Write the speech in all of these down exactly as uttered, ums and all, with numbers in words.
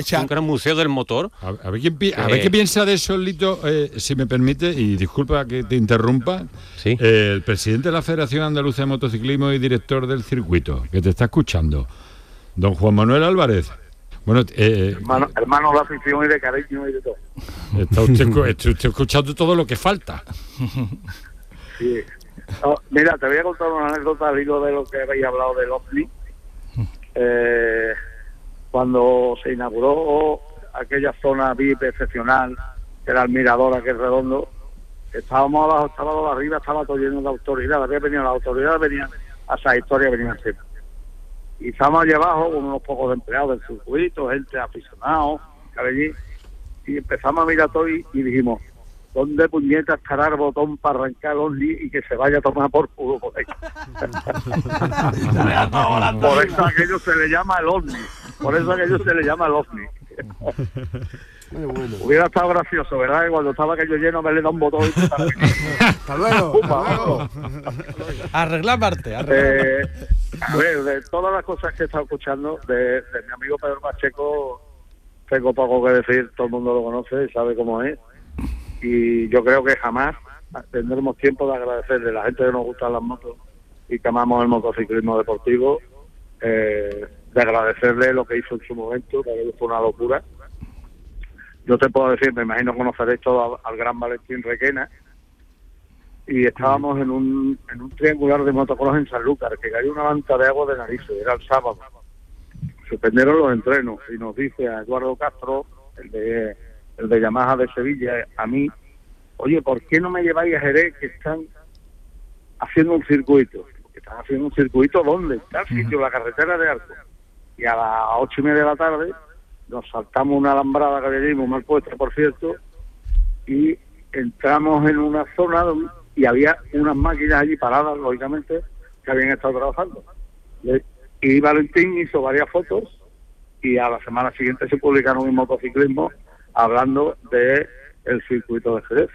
aprovechar. Un gran museo del motor. A, a, ver, quién, a ver qué piensa de eso, Lito, eh, si me permite, y disculpa que te interrumpa. Sí. Eh, el presidente de la Federación Andaluza de Motociclismo y director del circuito, que te está escuchando, don Juan Manuel Álvarez. Bueno, eh, hermano, hermano de afición y de cariño y de todo. Está usted, está usted escuchando todo lo que falta. Sí. No, mira, te voy a contar una anécdota al hilo de lo que habéis hablado del OVNI. Eh, cuando se inauguró aquella zona V I P excepcional, que era el mirador aquel redondo, estábamos abajo, estábamos arriba, estaba todo lleno de autoridades. Había venido las autoridades, venían a esa historia, venían siempre. Y estábamos allí abajo con unos pocos empleados del circuito, gente aficionados, que había allí, y empezamos a mirar todo y, y dijimos, ¿dónde puñetas estará el botón para arrancar el OVNI y que se vaya a tomar por culo por ahí? Por eso aquello se le llama el OVNI, por eso aquello se le llama el OVNI. Bueno, bueno. Hubiera estado gracioso, ¿verdad? Que cuando estaba aquello lleno me le da un botón y hasta luego, Upa, hasta luego. Arreglar parte, arreglar. Eh, a ver, de todas las cosas que he estado escuchando, de, de mi amigo Pedro Pacheco, tengo poco que decir, todo el mundo lo conoce y sabe cómo es. Y yo creo que jamás tendremos tiempo de agradecerle a la gente que nos gustan las motos y que amamos el motociclismo deportivo, eh, de agradecerle lo que hizo en su momento, que fue una locura. Yo te puedo decir, me imagino conoceréis todo al, al gran Valentín Requena, y estábamos en un en un triangular de motocross en Sanlúcar, que cayó una manta de agua de narices, era el sábado. Suspendieron los entrenos y nos dice a Eduardo Castro, el de el de Yamaha de Sevilla, a mí, oye, ¿por qué no me lleváis a Jerez, que están haciendo un circuito? ¿Están haciendo un circuito dónde? Está el sitio, la carretera de Arco. Y a las ocho y media de la tarde nos saltamos una alambrada que había allí, muy mal puesta, por cierto, y entramos en una zona donde, y había unas máquinas allí paradas, lógicamente, que habían estado trabajando. Y Valentín hizo varias fotos y a la semana siguiente se publicaron en Motociclismo hablando de el circuito de Jerez.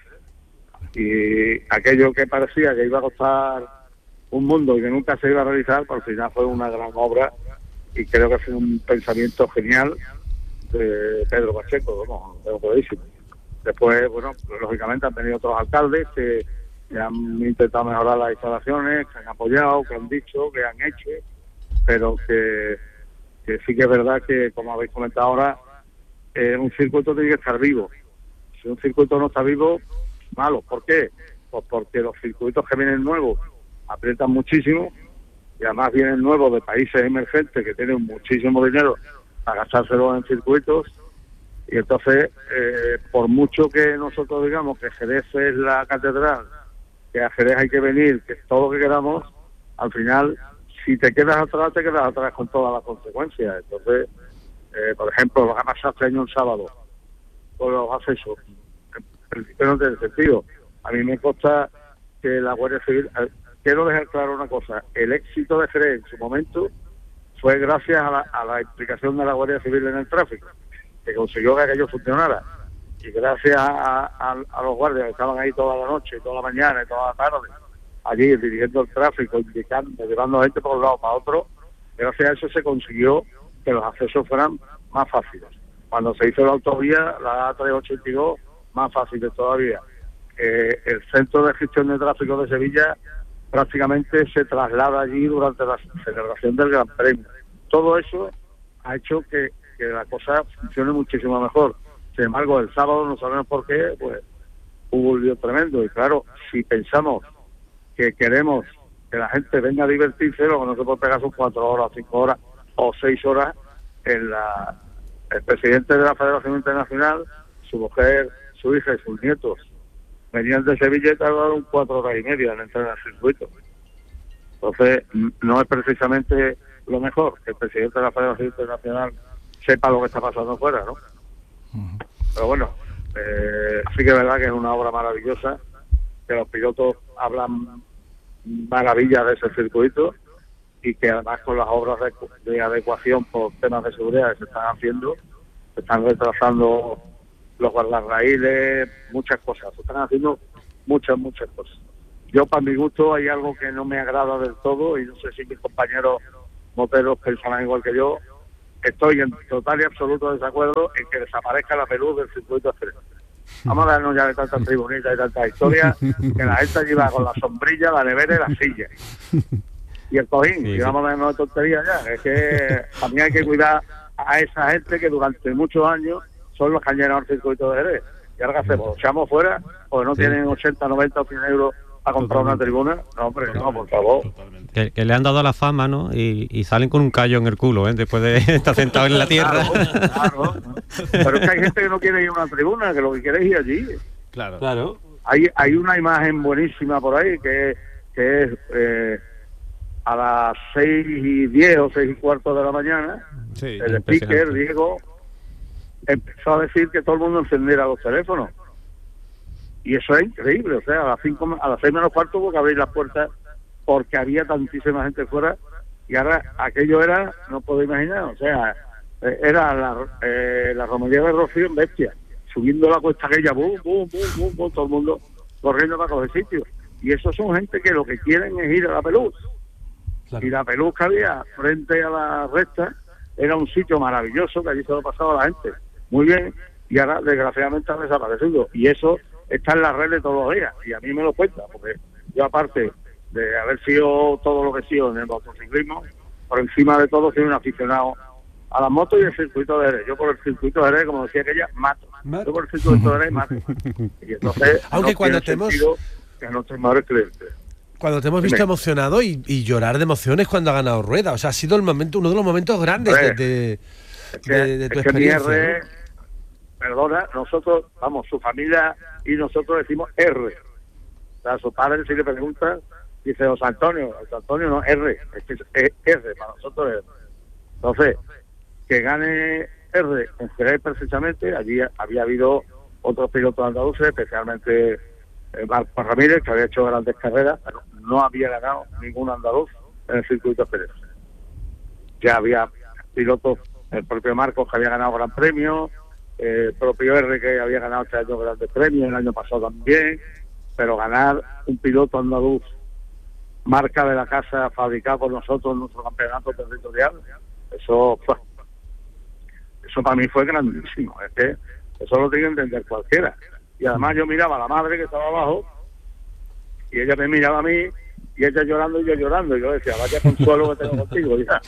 Y aquello que parecía que iba a costar un mundo y que nunca se iba a realizar, por final fue una gran obra, y creo que fue un pensamiento genial de Pedro Pacheco, vamos, tengo clarísimo. Después, bueno, lógicamente han venido otros alcaldes que, que han intentado mejorar las instalaciones, que han apoyado, que han dicho, que han hecho, pero que, que sí que es verdad que, como habéis comentado ahora, eh, un circuito tiene que estar vivo. Si un circuito no está vivo, malo. ¿Por qué? Pues porque los circuitos que vienen nuevos aprietan muchísimo, y además vienen nuevos de países emergentes que tienen muchísimo dinero para gastárselo en circuitos, y entonces, eh, por mucho que nosotros digamos que Jerez es la catedral, que a Jerez hay que venir, que es todo lo que queramos, al final, si te quedas atrás, te quedas atrás con todas las consecuencias. Entonces, eh, por ejemplo, lo que ha pasado este año el sábado, con los accesos, en principio no tiene sentido. A mí me consta que la Guardia Civil, eh, quiero dejar claro una cosa, el éxito de Jerez en su momento fue gracias a la, a la implicación de la Guardia Civil en el tráfico, que consiguió que aquello funcionara. Y gracias a, a, a los guardias que estaban ahí toda la noche, toda la mañana y toda la tarde, allí dirigiendo el tráfico, indicando, llevando a gente por un lado para otro, gracias a eso se consiguió que los accesos fueran más fáciles. Cuando se hizo la autovía, la A trescientos ochenta y dos, más fáciles todavía. Eh, el Centro de Gestión de Tráfico de Sevilla prácticamente se traslada allí durante la celebración del Gran Premio. Todo eso ha hecho que, que la cosa funcione muchísimo mejor. Sin embargo, el sábado, no sabemos por qué, pues hubo un lío tremendo. Y claro, si pensamos que queremos que la gente venga a divertirse, lo que no se puede pegar son cuatro horas, cinco horas o seis horas en la... El presidente de la Federación Internacional, su mujer, su hija y sus nietos venían de Sevilla y tardaron cuatro horas y media en entrar al circuito. Entonces, no es precisamente lo mejor que el presidente de la Federación Internacional sepa lo que está pasando afuera, ¿no? Uh-huh. Pero bueno, eh, sí que es verdad que es una obra maravillosa, que los pilotos hablan maravillas de ese circuito, y que además con las obras de, de adecuación por temas de seguridad que se están haciendo, se están retrasando los guardarraíles, muchas cosas, se están haciendo muchas, muchas cosas. Yo, para mi gusto, hay algo que no me agrada del todo, y no sé si mis compañeros moteros pensarán igual que yo, estoy en total y absoluto desacuerdo en que desaparezca la Pelús del circuito de Jerez. Vamos a darnos ya de tantas tribunitas y tantas historias, que la gente lleva con la sombrilla, la nevera y la silla. Y el cojín, Sí, y sí. vamos a vernos de tonterías ya. Es que también hay que cuidar a esa gente que durante muchos años son los que han llenado el circuito de Jerez. Y ahora qué hacemos, ¿los echamos fuera? Porque no Sí. tienen ochenta, noventa o cien euros para comprar una tribuna. No, hombre, no, por favor. Que, que le han dado la fama, ¿no? Y, y salen con un callo en el culo, ¿eh? Después de estar sentado en la tierra. Claro, claro. Pero es que hay gente que no quiere ir a una tribuna, que lo que quiere es ir allí. Claro. Claro. Hay hay una imagen buenísima por ahí que, que es eh, a las seis y diez o seis y cuarto de la mañana. Sí. El speaker, Diego, empezó a decir que todo el mundo encendiera los teléfonos. Y eso es increíble, o sea, a las cinco, a las seis menos cuarto hubo que abrir las puertas porque había tantísima gente fuera, y ahora aquello era, no puedo imaginar, o sea, eh, era la, eh, la romería de Rocío en bestia, subiendo la cuesta aquella, bum, bum, bum, bum, bum, todo el mundo corriendo para coger sitio. Y esos son gente que lo que quieren es ir a la Pelús. Claro. Y la Pelús que había frente a la recta era un sitio maravilloso, que allí se lo pasaba a la gente muy bien, y ahora desgraciadamente ha desaparecido. Y eso está en las redes todos los días, y a mí me lo cuenta, porque yo, aparte de haber sido todo lo que he sido en el motociclismo, por encima de todo soy un aficionado a las motos y el circuito de Jerez. Yo por el circuito de Jerez, como decía aquella, mato. Yo por el circuito de Jerez mato. Y entonces, Aunque no cuando tiene te hemos- sentido que no tenemos madres clientes. Cuando te hemos visto Dime. emocionado y, y llorar de emociones cuando ha ganado Rueda, o sea, ha sido el momento, uno de los momentos grandes de, Hombre, de, Es que, de- de tu es que mi experiencia. R, ¿no? perdona, nosotros, vamos, su familia y nosotros decimos R. O sea, a su padre, si le preguntan, dice José Antonio, José Antonio no, R, es que es R, para nosotros es. Entonces, que gane R en Jerez precisamente, allí había habido otros pilotos andaluces, especialmente eh, Marco Ramírez, que había hecho grandes carreras, pero no había ganado ningún andaluz en el circuito de Jerez. Ya había pilotos, el propio Marcos que había ganado Gran Premio, eh, el propio R que había ganado este año grandes premios, el año pasado también, pero ganar un piloto andaluz, marca de la casa fabricada por nosotros en nuestro campeonato territorial, eso fue, eso para mí fue grandísimo. Es que eso lo tiene que entender cualquiera. Y además yo miraba a la madre que estaba abajo y ella me miraba a mí y ella llorando y yo llorando, y yo decía, vaya consuelo que tengo contigo, ya.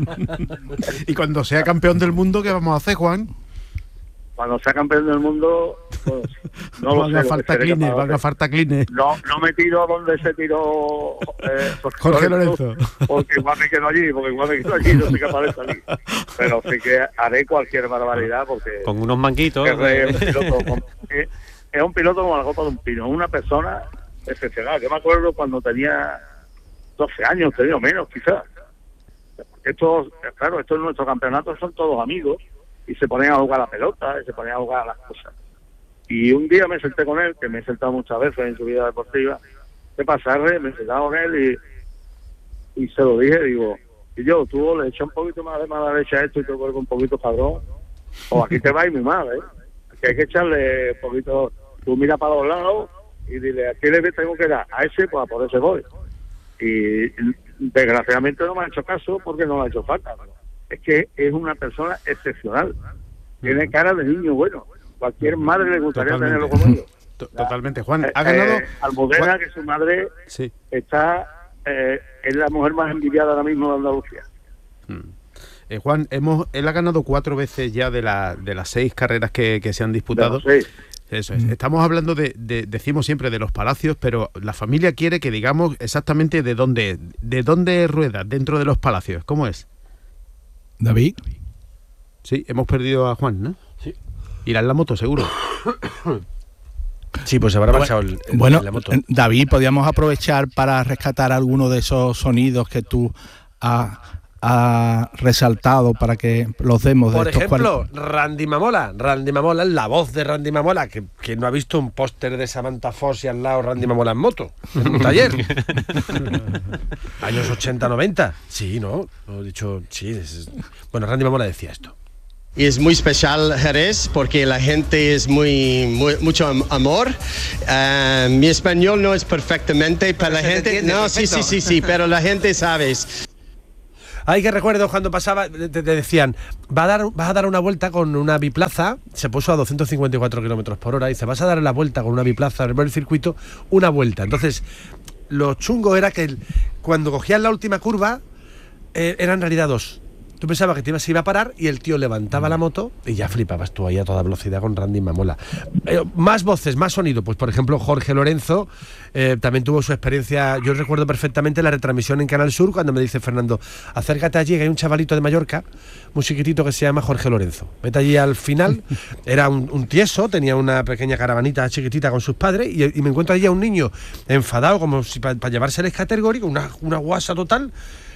Y cuando sea campeón del mundo, ¿qué vamos a hacer, Juan? Cuando sea campeón del mundo, pues, no lo van sé a lo que falta seré clines, capaz de van a hacer. falta clines. No, no me tiro donde se tiró eh, Jorge Lorenzo. porque igual me quedo allí, porque igual me quedo allí, no soy capaz de salir. Pero sí que haré cualquier barbaridad, porque Con unos manguitos. es, es un piloto como, es, es un piloto como la copa de un pino, una persona excepcional. Yo me acuerdo cuando tenía doce años, tenía menos quizás. Estos, claro, estos nuestros campeonatos son todos amigos, y se ponían a jugar a la pelota, y se ponían a jugar a las cosas. Y un día me senté con él, que me he sentado muchas veces en su vida deportiva. ¿Qué pasa, R? Me senté con él y, y se lo dije, digo, y yo, tú le echas un poquito más de mala leche a esto y te vuelves un poquito cabrón, o aquí te va a ir muy mal, ¿eh? Que hay que echarle un poquito, tú mira para los lados y dile, ¿a qué le tengo que dar? A ese, pues a por ese voy. Y desgraciadamente no me ha hecho caso porque no le ha hecho falta. Es que es una persona excepcional. Tiene cara de niño bueno. Cualquier madre le gustaría Totalmente. tenerlo como yo. T- Totalmente, Juan. Eh, Ha ganado. eh, Almudena, Juan- que su madre Sí. está eh, es la mujer más envidiada ahora mismo de Andalucía. Eh, Juan, hemos, él ha ganado cuatro veces ya de, la, de las seis carreras que, que se han disputado. De los seis. Eso es. Estamos hablando de, de, decimos siempre de los palacios, pero la familia quiere que digamos exactamente de dónde, de dónde rueda dentro de los palacios. ¿Cómo es? David. Sí, hemos perdido a Juan, ¿no? Sí. Irá en la moto, seguro. Sí, pues se habrá marchado el, el- Bueno, la moto. eh, David, podríamos aprovechar para rescatar alguno de esos sonidos que tú has, has resaltado para que los demos de Por estos ejemplo, cual- Randy Mamola. Randy Mamola, la voz de Randy Mamola, que, que no ha visto un póster de Samantha Fox y al lado Randy Mamola en moto, en un taller. Años ochenta, noventa. Sí, ¿no? Lo he dicho, sí. es- Bueno, Randy Mamola decía esto. Y es muy especial Jerez porque la gente es muy, muy mucho am- amor. Ah, mi español no es perfectamente, pero, la se te gente entiende, no, sí, sí, perfecto. sí, sí, pero la gente sabe. Ay, que recuerdo cuando pasaba, te, te decían, va a dar, vas a dar una vuelta con una biplaza, se puso a doscientos cincuenta y cuatro kilómetros por hora, y dice, vas a dar la vuelta con una biplaza, en el circuito, una vuelta. Entonces, lo chungo era que el, cuando cogías la última curva, eh, eran en realidad dos. Tú pensabas que te ibas, se iba a parar y el tío levantaba la moto y ya flipabas tú ahí a toda velocidad con Randy Mamola. Eh, más voces, más sonido. Pues por ejemplo Jorge Lorenzo eh, también tuvo su experiencia. Yo recuerdo perfectamente la retransmisión en Canal Sur cuando me dice Fernando, acércate allí, que hay un chavalito de Mallorca, muy chiquitito, que se llama Jorge Lorenzo. Vete allí al final. Era un, un tieso, tenía una pequeña caravanita chiquitita con sus padres y, y me encuentro allí a un niño enfadado como si para pa llevarse el categórico, una, una guasa total.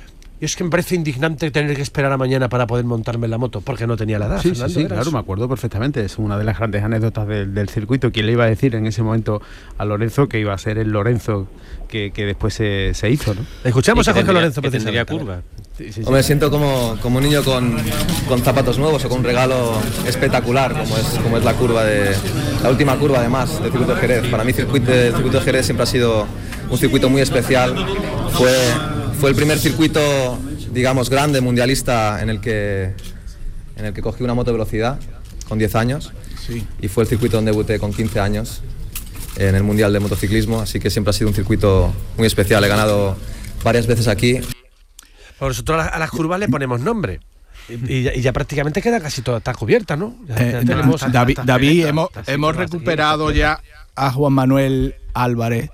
Y es que me parece indignante tener que esperar a mañana para poder montarme en la moto, porque no tenía la edad. Sí, Fernando, sí, sí, ¿eras? claro, me acuerdo perfectamente. Es una de las grandes anécdotas del, del circuito. ¿Quién le iba a decir en ese momento a Lorenzo que iba a ser el Lorenzo que, que después se, se hizo, ¿no? Escuchamos a Jorge tendría, Lorenzo, que tendría precisamente. curva. Sí, sí, sí. Hombre, me siento como, como un niño con, con zapatos nuevos o con un regalo espectacular, como es, como es la curva de la última curva, además, del circuito de Jerez. Para mí, circuito, el circuito de Jerez siempre ha sido un circuito muy especial. Fue, fue el primer circuito, digamos, grande, mundialista, en el que, en el que cogí una moto de velocidad con diez años. Sí. Y fue el circuito donde debuté con quince años en el Mundial de Motociclismo, así que siempre ha sido un circuito muy especial. He ganado varias veces aquí. Pues nosotros a las, a las curvas le ponemos nombre. Y, y, ya, y ya prácticamente queda casi toda está cubierta, ¿no? Ya, ya Eh, tenemos, David, está- David está- hemos, está- hemos está- recuperado ya a Juan Manuel Álvarez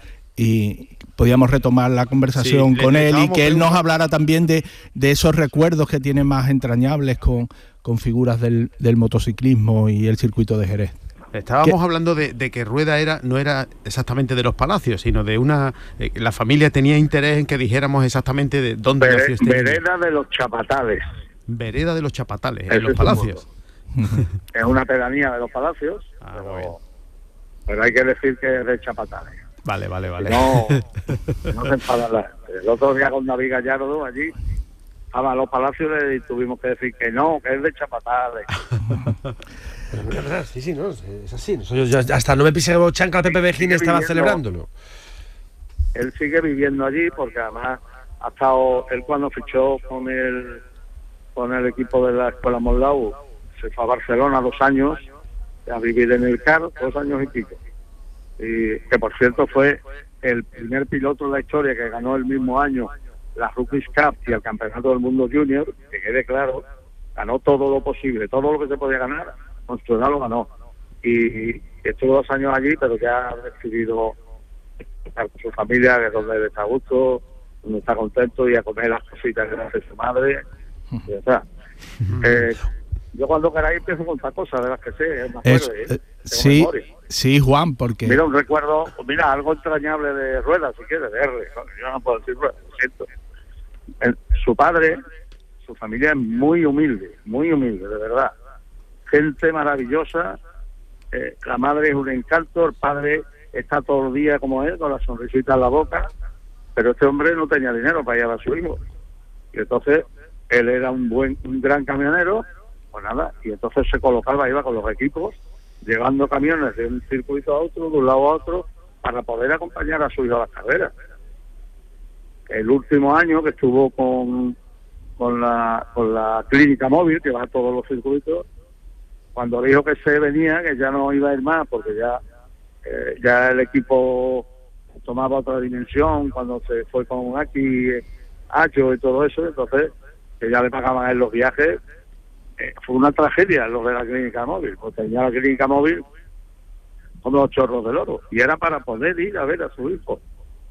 y podíamos retomar la conversación Sí, le- con le él y estábamos que él nos preguntando- hablara también de, de esos recuerdos que tiene más entrañables con, con figuras del, del motociclismo y el circuito de Jerez. Estábamos ¿Qué? hablando de, de que Rueda era no era exactamente de los Palacios, sino de una... Eh, la familia tenía interés en que dijéramos exactamente de dónde nació Vere- este niño. Vereda de los Chapatales. Vereda de los Chapatales, Ese en los es un Palacios. Es una pedanía de los Palacios, Ah, muy bien. pero, pero hay que decir que es de Chapatales. Vale, vale, vale. No, no se enfadan la gente. El otro día con David Gallardo allí, a los Palacios le tuvimos que decir que no, que es de Chapatales. Pero no es verdad, sí, sí, no, es así. No, yo, yo hasta no me pise chanca el Pepe Bejín estaba viviendo- celebrándolo. Él sigue viviendo allí porque además ha estado, él cuando fichó con el con el equipo de la Escuela Moldau, se fue a Barcelona dos años a vivir en el C A R, dos años y pico. Y que por cierto fue el primer piloto de la historia que ganó el mismo año la Rookies Cup y el Campeonato del Mundo Junior, que quede claro, ganó todo lo posible, todo lo que se podía ganar, con su edad lo ganó. Y, y estuvo dos años allí, pero ya ha decidido estar con su familia, que es donde él está a gusto, donde está contento, y a comer las cositas que hace su madre. Y ya está. Eh, yo cuando queráis empiezo con otra cosa de las que sé, me acuerdo, Es- ¿eh? eh, Tengo sí, memoria. sí, Juan, porque Mira, un recuerdo, mira, algo entrañable de Rueda, si quieres, de R. Yo no puedo decir Rueda, lo siento. El- su padre, su familia es muy humilde, muy humilde, de verdad. Gente maravillosa, eh, la madre es un encanto, el padre está todo el día como él, con la sonrisita en la boca, pero este hombre no tenía dinero para llevar a su hijo. Y entonces, él era un buen, un gran camionero, pues nada, y entonces se colocaba, iba con los equipos, llevando camiones de un circuito a otro, de un lado a otro, para poder acompañar a su hijo a las carreras. El último año que estuvo con, con, la, con la clínica móvil, que va a todos los circuitos, cuando dijo que se venía, que ya no iba a ir más, porque ya, eh, ya el equipo tomaba otra dimensión, cuando se fue con Aki, Hacho y todo eso, entonces, que ya le pagaban a él los viajes, eh, fue una tragedia lo de la clínica móvil, porque tenía la clínica móvil como los chorros del oro, y era para poder ir a ver a su hijo.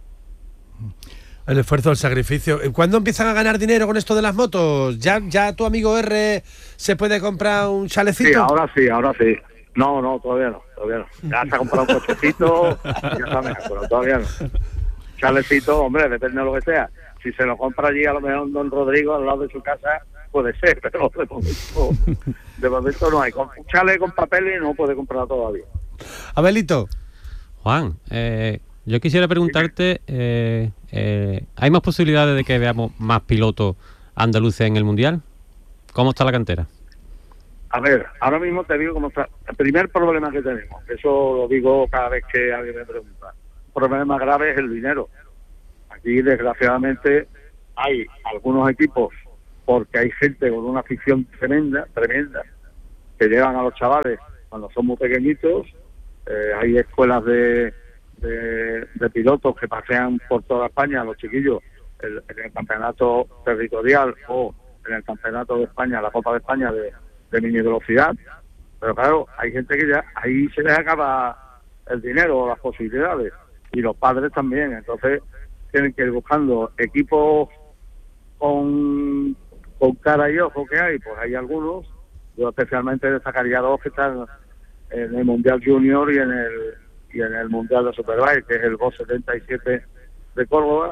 El esfuerzo, el sacrificio. ¿Cuándo empiezan a ganar dinero con esto de las motos? ¿Ya, ya tu amigo R se puede comprar un chalecito? Sí, ahora sí, ahora sí. No, no, todavía no, todavía no. Ya se ha comprado un cochecito, ya está mejor, pero todavía no. Chalecito, hombre, depende de lo que sea. Si se lo compra allí a lo mejor don Rodrigo al lado de su casa, puede ser, pero de momento, de momento no hay. Con un chale con papeles no puede comprarlo todavía. Abelito. Juan, eh, yo quisiera preguntarte, eh, eh, ¿hay más posibilidades de que veamos más pilotos andaluces en el Mundial? ¿Cómo está la cantera? A ver, ahora mismo te digo cómo está. El primer problema que tenemos, eso lo digo cada vez que alguien me pregunta, el problema grave es el dinero. Aquí, desgraciadamente, hay algunos equipos porque hay gente con una afición tremenda, tremenda, que llevan a los chavales cuando son muy pequeñitos. Eh, hay escuelas de, de, de pilotos que pasean por toda España a los chiquillos el, en el campeonato territorial o en el campeonato de España, la Copa de España de, de mini velocidad. Pero claro, hay gente que ya ahí se les acaba el dinero o las posibilidades, y los padres también. Entonces tienen que ir buscando equipos con, con cara y ojo que hay, pues hay algunos. Yo especialmente destacaría dos que están en el Mundial Junior y en el y en el Mundial de Superbike, que es el Go setenta y siete de Córdoba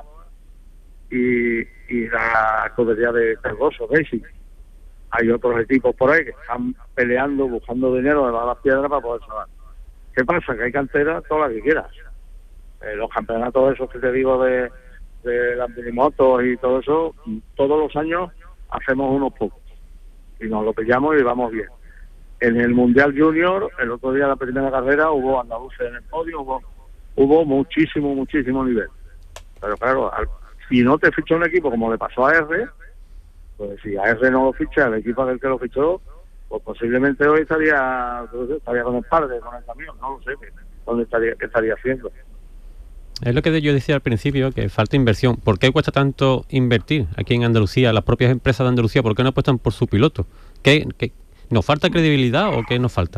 y, y la escudería de Cargoso Racing. Hay otros equipos por ahí que están peleando, buscando dinero debajo de las piedras para poder salvar. ¿Qué pasa? Que hay cantera toda la que quieras. Eh, los campeonatos esos que te digo de, de las minimotos y todo eso, todos los años hacemos unos pocos y nos lo pillamos y vamos bien. En el Mundial Junior, el otro día de la primera carrera, hubo andaluces en el podio, hubo, hubo muchísimo, muchísimo nivel. Pero claro, al, si no te ficha un equipo como le pasó a R, pues si a R no lo ficha, el equipo aquel que lo fichó, pues posiblemente hoy estaría, estaría con el padre, con el camión, no lo sé, dónde estaría, qué estaría haciendo. Es lo que yo decía al principio, que falta inversión. ¿Por qué cuesta tanto invertir aquí en Andalucía? Las propias empresas de Andalucía, ¿por qué no apuestan por su piloto? ¿Qué, qué, ¿Nos falta credibilidad o qué nos falta?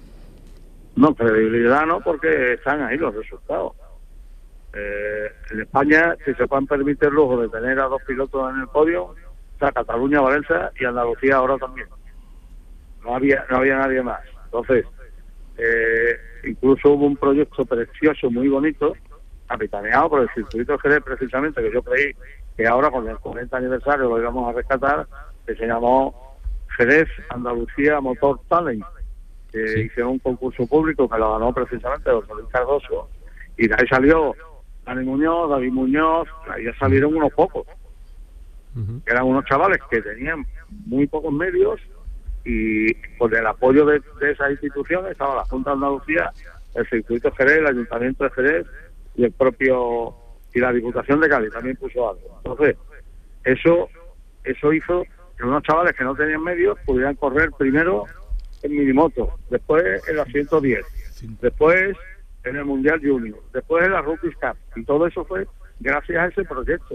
No, credibilidad no, porque están ahí los resultados. Eh, en España, si se pueden permitir el lujo de tener a dos pilotos en el podio, está Cataluña, Valencia y Andalucía ahora también. No había no había nadie más. Entonces, eh, incluso hubo un proyecto precioso, muy bonito, capitaneado por el circuito Jerez, precisamente, que yo creí que ahora con el cuarenta aniversario lo íbamos a rescatar, que se llamó Jerez Andalucía Motor Talent, que sí. Hicieron un concurso público que lo ganó precisamente José Luis Cardoso, y de ahí salió Dani Muñoz, David Muñoz, ahí ya salieron unos pocos, uh-huh. que eran unos chavales que tenían muy pocos medios, y con el apoyo de, de esas instituciones estaba la Junta de Andalucía, el circuito Jerez, el Ayuntamiento de Jerez y el propio y la Diputación de Cádiz también puso algo. Entonces, eso eso hizo que unos chavales que no tenían medios pudieran correr primero en minimoto, después en la ciento diez, después en el Mundial Junior, después en la Rookies Cup, y todo eso fue gracias a ese proyecto.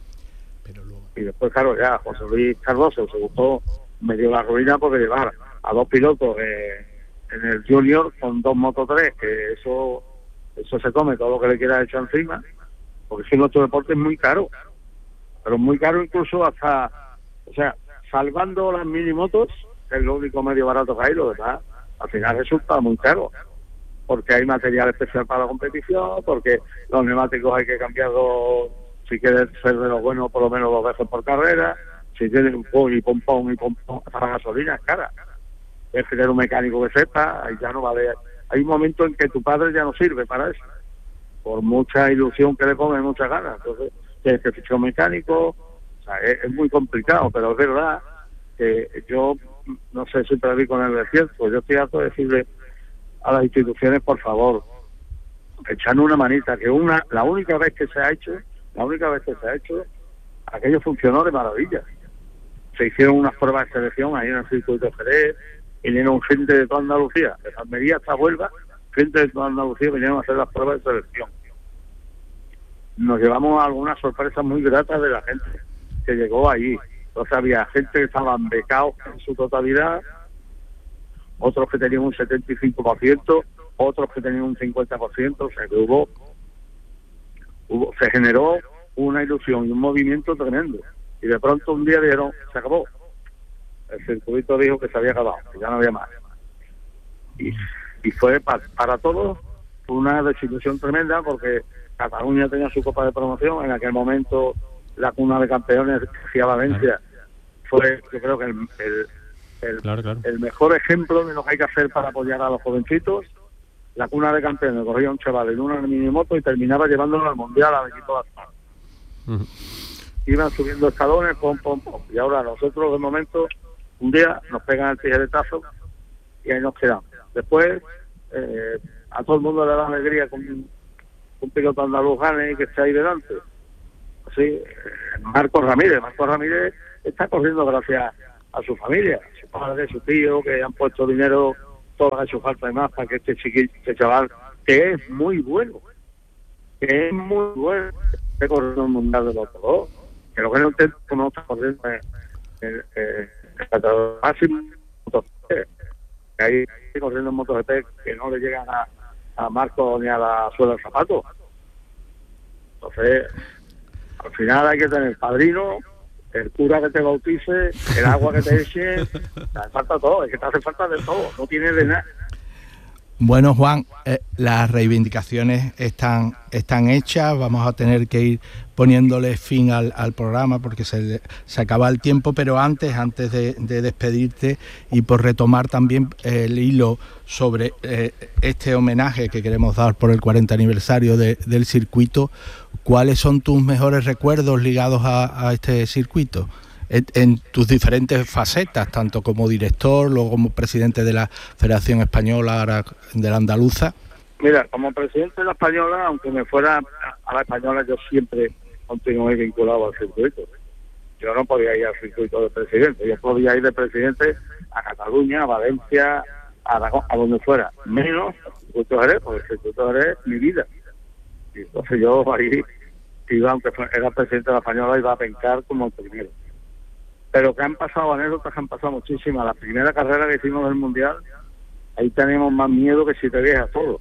Y después, claro, ya José Luis Cardoso se buscó medio la ruina porque llevar a dos pilotos eh, en el Junior con dos Moto tres, que eso eso se come todo lo que le quiera echar encima, porque si nuestro deporte es muy caro, pero muy caro incluso hasta, o sea, salvando las minimotos, que es lo único medio barato que hay, lo demás al final resulta muy caro, porque hay material especial para la competición, porque los neumáticos hay que cambiarlos, si quieres ser de los buenos, por lo menos dos veces por carrera, si tienes un pon y pompón y pompón, para gasolina es cara, es tener un mecánico que sepa, ahí ya no vale. Hay un momento en que tu padre ya no sirve para eso, por mucha ilusión que le ponga y muchas ganas. Entonces tienes que fichar un mecánico, o sea, es, es muy complicado, pero es verdad que yo no sé si predico en el desierto, yo estoy harto de decirle a las instituciones, por favor, echando una manita, que una la única vez que se ha hecho, la única vez que se ha hecho, aquello funcionó de maravilla. Se hicieron unas pruebas de selección ahí en el circuito de Jerez, vinieron gente de toda Andalucía, de Almería hasta Huelva, gente de toda Andalucía vinieron a hacer las pruebas de selección. Nos llevamos algunas sorpresas muy gratas de la gente que llegó allí. Entonces había gente que estaban becados en su totalidad, otros que tenían un setenta y cinco por ciento, otros que tenían un cincuenta por ciento, o sea que hubo, hubo se generó una ilusión y un movimiento tremendo. Y de pronto un día dijeron, se acabó. El circuito dijo que se había acabado, que ya no había más. Y, y fue pa, para todos una desilusión tremenda, porque Cataluña tenía su copa de promoción, en aquel momento la cuna de campeones que hacía Valencia, claro. Fue, yo creo que el, el, el, claro, claro. el mejor ejemplo de lo que hay que hacer para apoyar a los jovencitos. La cuna de campeones corría un chaval en una minimoto y terminaba llevándolo al mundial al equipo de asfalto. Uh-huh. Iban subiendo escalones, pom, pom, pom. Y ahora nosotros, de momento, un día nos pegan el tijeretazo y ahí nos quedamos. Después, eh, a todo el mundo le da alegría con un, un piloto andaluz que está ahí delante. Así, eh, Marcos Ramírez. Marcos Ramírez está corriendo gracias a su familia, a su padre, a su tío, que han puesto dinero, todo lo que ha hecho falta y más para que este chiquillo, este chaval, que es muy bueno, que es muy bueno, esté corriendo el mundial de los dos, que lo que no entiendo es cómo está corriendo el, el, el, el máximo MotoGP, que hay corriendo en MotoGP que no le llegan a, a Marco ni a la suela del zapato. Entonces, al final hay que tener padrino, el cura que te bautice, el agua que te eche, te hace falta todo, es que te hace falta de todo, no tienes de nada. Bueno, Juan, eh, las reivindicaciones están, están hechas, vamos a tener que ir poniéndole fin al, al programa porque se, se acaba el tiempo, pero antes, antes de, de despedirte y por retomar también el hilo sobre eh, este homenaje que queremos dar por el cuarenta aniversario de, del circuito, ¿cuáles son tus mejores recuerdos ligados a, a este circuito? En, en tus diferentes facetas, tanto como director, luego como presidente de la Federación Española, ahora de la Andaluza. Mira, como presidente de la Española, aunque me fuera a la Española, yo siempre continué vinculado al circuito. Yo no podía ir al circuito de presidente, yo podía ir de presidente a Cataluña, a Valencia, a Aragón, a donde fuera, menos al circuito de Jerez, porque el circuito de Jerez es mi vida. Y entonces yo ahí iba, aunque era presidente de la Española, iba a pencar como el primero. Pero que han pasado anécdotas, que han pasado muchísimas. La primera carrera que hicimos del Mundial, ahí teníamos más miedo que si te dejas todo.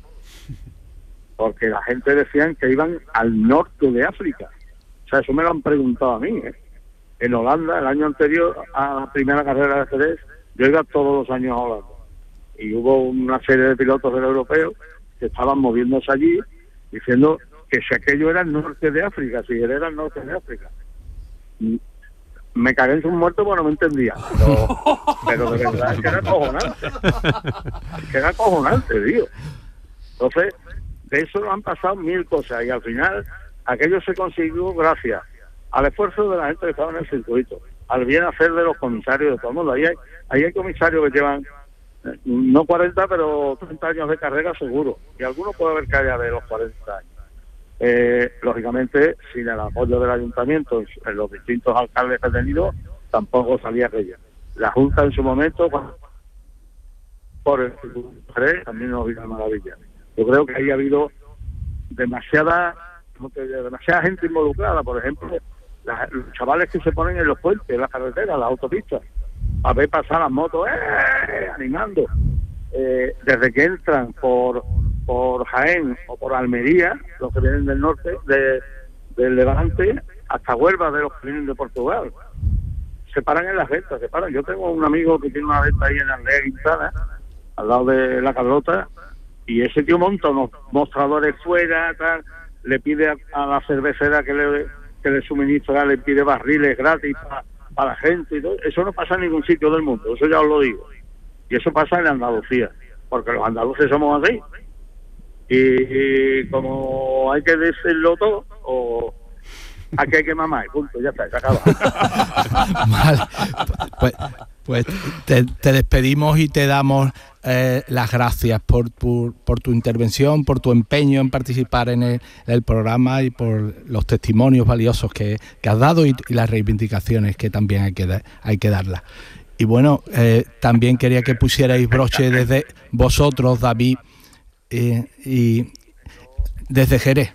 Porque la gente decían que iban al norte de África. O sea, eso me lo han preguntado a mí, ¿eh? En Holanda, el año anterior a la primera carrera de Jerez, yo iba todos los años a Holanda. Y hubo una serie de pilotos del europeo que estaban moviéndose allí, diciendo que si aquello era el norte de África, si Jerez era el norte de África. Y me cagué en sus muertos porque no me entendía. Pero, pero de verdad es que era acojonante. Es que era acojonante, tío. Entonces, de eso han pasado mil cosas y al final aquello se consiguió gracias al esfuerzo de la gente que estaba en el circuito, al bien hacer de los comisarios de todo el mundo. Ahí hay, ahí hay comisarios que llevan eh, no cuarenta, pero treinta años de carrera seguro. Y algunos puede haber que haya de los cuarenta años. Eh, lógicamente, sin el apoyo del ayuntamiento en los distintos alcaldes que ha tenido, tampoco salía aquello. La Junta en su momento, cuando, por el Jerez, también nos vino maravilla. Yo creo que ahí ha habido demasiada, demasiada gente involucrada. Por ejemplo, la, los chavales que se ponen en los puentes, en las carreteras, las autopistas, a ver pasar las motos, ¡eh! Animando. Eh, desde que entran por por Jaén o por Almería, los que vienen del norte, de, del Levante, hasta Huelva, de los que vienen de Portugal. Se paran en las ventas, se paran. Yo tengo un amigo que tiene una venta ahí en Aldea Quintana, al lado de la Carlota, y ese tío monta unos mostradores fuera, tal, le pide a, a la cervecera que le, que le suministra, le pide barriles gratis para pa la gente. Y todo. Eso no pasa en ningún sitio del mundo, eso ya os lo digo. Y eso pasa en Andalucía, porque los andaluces somos así. Y, y como hay que decirlo todo, o aquí hay que mamar, punto, ya está, se acaba. Vale, pues, pues te, te despedimos y te damos eh, las gracias por tu, por tu intervención, por tu empeño en participar en el, el programa y por los testimonios valiosos que, que has dado y, y las reivindicaciones que también hay que, da, hay que darlas. Y bueno, eh, también quería que pusierais broche desde vosotros, David, eh, y desde Jerez.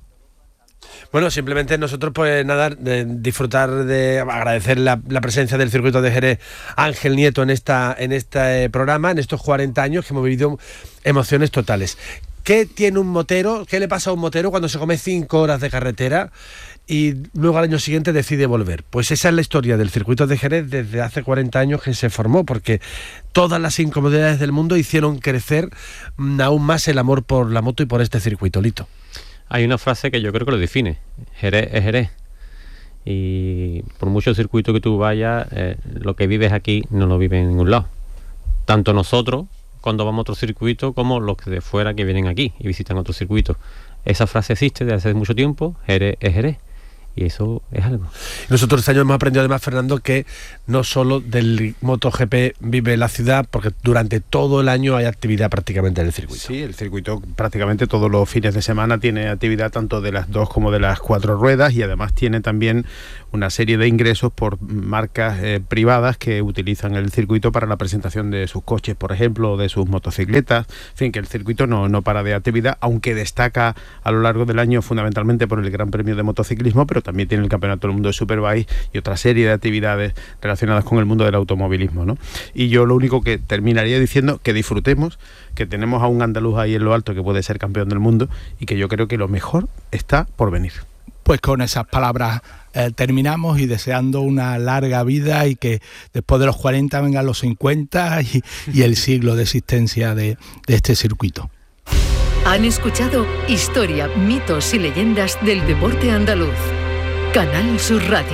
Bueno, simplemente nosotros, pues nada, de disfrutar de agradecer la, la presencia del circuito de Jerez Ángel Nieto en esta en este programa, en estos cuarenta años que hemos vivido emociones totales. ¿Qué tiene un motero? ¿Qué le pasa a un motero cuando se come cinco horas de carretera y luego al año siguiente decide volver? Pues esa es la historia del circuito de Jerez desde hace cuarenta años que se formó, porque todas las incomodidades del mundo hicieron crecer aún más el amor por la moto y por este circuito, Lito. Hay una frase que yo creo que lo define: Jerez es Jerez. Y por mucho circuito que tú vayas, eh, lo que vives aquí no lo vives en ningún lado. Tanto nosotros, cuando vamos a otro circuito, como los de fuera que vienen aquí y visitan otro circuito. Esa frase existe desde hace mucho tiempo: Jerez es Jerez. Y eso es algo. Nosotros este año hemos aprendido además, Fernando, que no solo del MotoGP vive la ciudad, porque durante todo el año hay actividad prácticamente en el circuito. Sí, el circuito prácticamente todos los fines de semana tiene actividad tanto de las dos como de las cuatro ruedas, y además tiene también una serie de ingresos por marcas eh, privadas que utilizan el circuito para la presentación de sus coches, por ejemplo, o de sus motocicletas. En fin, que el circuito no, no para de actividad, aunque destaca a lo largo del año fundamentalmente por el Gran Premio de Motociclismo, pero también tiene el Campeonato del Mundo de Superbike y otra serie de actividades relacionadas con el mundo del automovilismo, ¿no? Y yo lo único que terminaría diciendo, que disfrutemos, que tenemos a un andaluz ahí en lo alto que puede ser campeón del mundo, y que yo creo que lo mejor está por venir. Pues con esas palabras eh, terminamos, y deseando una larga vida y que después de los cuarenta vengan los cincuenta y, y el siglo de existencia de, de este circuito. Han escuchado Historia, mitos y leyendas del deporte andaluz. Canal Sur Radio.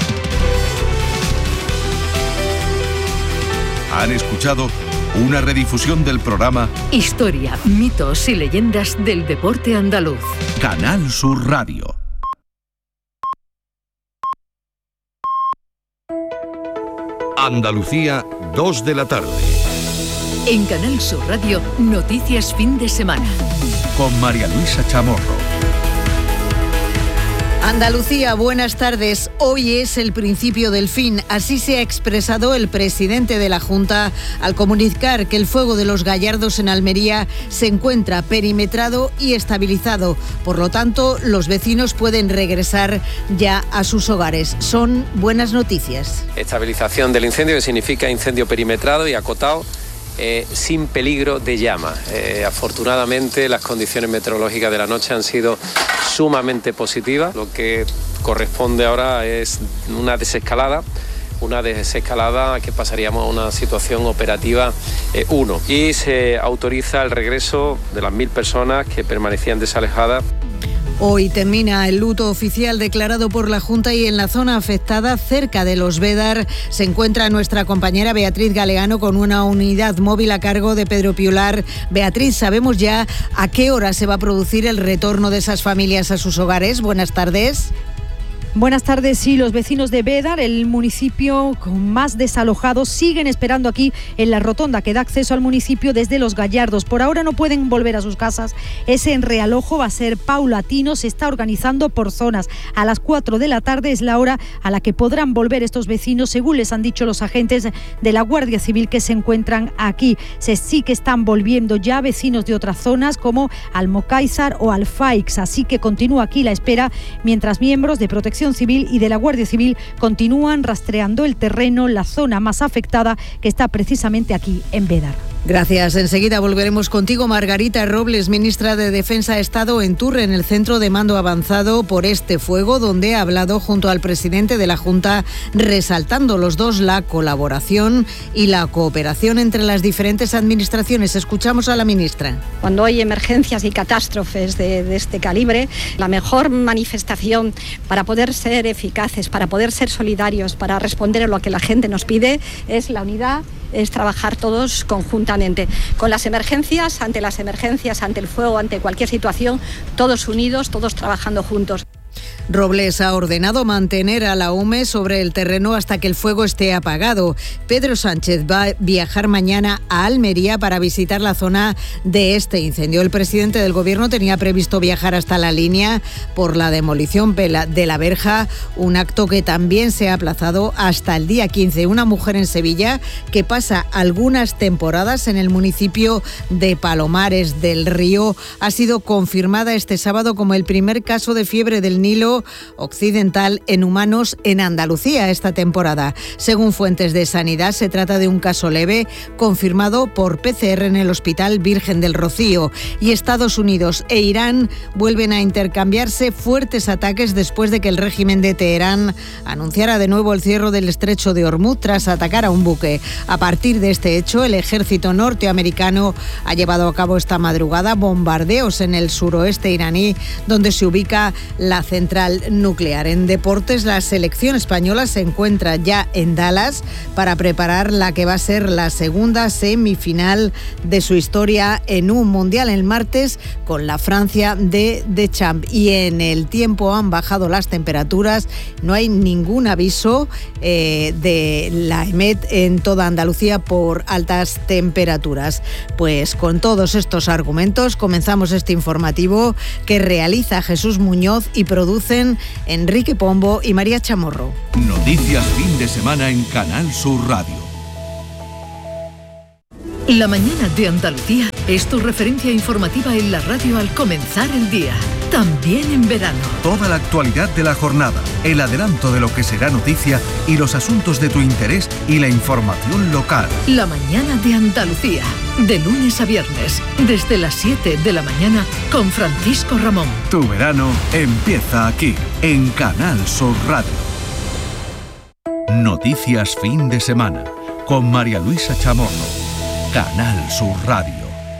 Han escuchado una redifusión del programa Historia, mitos y leyendas del deporte andaluz. Canal Sur Radio. Andalucía, dos de la tarde. En Canal Sur Radio, noticias fin de semana. Con María Luisa Chamorro. Andalucía, buenas tardes. Hoy es el principio del fin. Así se ha expresado el presidente de la Junta al comunicar que el fuego de los Gallardos en Almería se encuentra perimetrado y estabilizado. Por lo tanto, los vecinos pueden regresar ya a sus hogares. Son buenas noticias. Estabilización del incendio, que significa incendio perimetrado y acotado, Eh, sin peligro de llama. Eh, afortunadamente las condiciones meteorológicas de la noche han sido sumamente positivas. Lo que corresponde ahora es una desescalada, una desescalada que pasaríamos a una situación operativa uno. Eh, y se autoriza el regreso de las mil personas que permanecían desalejadas. Hoy termina el luto oficial declarado por la Junta, y en la zona afectada, cerca de Los Bédar, se encuentra nuestra compañera Beatriz Galeano con una unidad móvil a cargo de Pedro Piular. Beatriz, ¿sabemos ya a qué hora se va a producir el retorno de esas familias a sus hogares? Buenas tardes. Buenas tardes. Sí, los vecinos de Bédar, el municipio con más desalojados, siguen esperando aquí en la rotonda que da acceso al municipio desde Los Gallardos. Por ahora no pueden volver a sus casas. Ese enrealojo va a ser paulatino, se está organizando por zonas. A las cuatro de la tarde es la hora a la que podrán volver estos vecinos, según les han dicho los agentes de la Guardia Civil que se encuentran aquí. Se sí que están volviendo ya vecinos de otras zonas como Almocáizar o Alfaix, así que continúa aquí la espera mientras miembros de Protección Civil y de la Guardia Civil continúan rastreando el terreno, la zona más afectada, que está precisamente aquí en Bédar. Gracias. Enseguida volveremos contigo, Margarita Robles, ministra de Defensa. Ha estado en Turre, en el centro de mando avanzado por este fuego, donde ha hablado junto al presidente de la Junta, resaltando los dos la colaboración y la cooperación entre las diferentes administraciones. Escuchamos a la ministra. Cuando hay emergencias y catástrofes de, de este calibre, la mejor manifestación para poder ser eficaces, para poder ser solidarios, para responder a lo que la gente nos pide, es la unidad, es trabajar todos conjuntamente. Con las emergencias, ante las emergencias, ante el fuego, ante cualquier situación, todos unidos, todos trabajando juntos. Robles ha ordenado mantener a la U M E sobre el terreno hasta que el fuego esté apagado. Pedro Sánchez va a viajar mañana a Almería para visitar la zona de este incendio. El presidente del Gobierno tenía previsto viajar hasta la línea por la demolición de la verja, un acto que también se ha aplazado hasta el día quince. Una mujer en Sevilla que pasa algunas temporadas en el municipio de Palomares del Río ha sido confirmada este sábado como el primer caso de fiebre del Nilo occidental en humanos en Andalucía esta temporada. Según fuentes de sanidad, se trata de un caso leve confirmado por P C R en el Hospital Virgen del Rocío. Y Estados Unidos e Irán vuelven a intercambiarse fuertes ataques después de que el régimen de Teherán anunciara de nuevo el cierre del estrecho de Hormuz tras atacar a un buque. A partir de este hecho, el ejército norteamericano ha llevado a cabo esta madrugada bombardeos en el suroeste iraní, donde se ubica la central central nuclear. En deportes, la selección española se encuentra ya en Dallas para preparar la que va a ser la segunda semifinal de su historia en un mundial el martes con la Francia de Deschamps. Y en el tiempo han bajado las temperaturas, no hay ningún aviso eh, de la EMET en toda Andalucía por altas temperaturas. Pues con todos estos argumentos comenzamos este informativo que realiza Jesús Muñoz y producen Enrique Pombo y María Chamorro. Noticias fin de semana en Canal Sur Radio. La mañana de Andalucía es tu referencia informativa en la radio al comenzar el día, también en verano. Toda la actualidad de la jornada, el adelanto de lo que será noticia y los asuntos de tu interés y la información local. La mañana de Andalucía, de lunes a viernes, desde las siete de la mañana con Francisco Ramón. Tu verano empieza aquí, en Canal Sur Radio. Noticias fin de semana, con María Luisa Chamorro. Canal Sur Radio.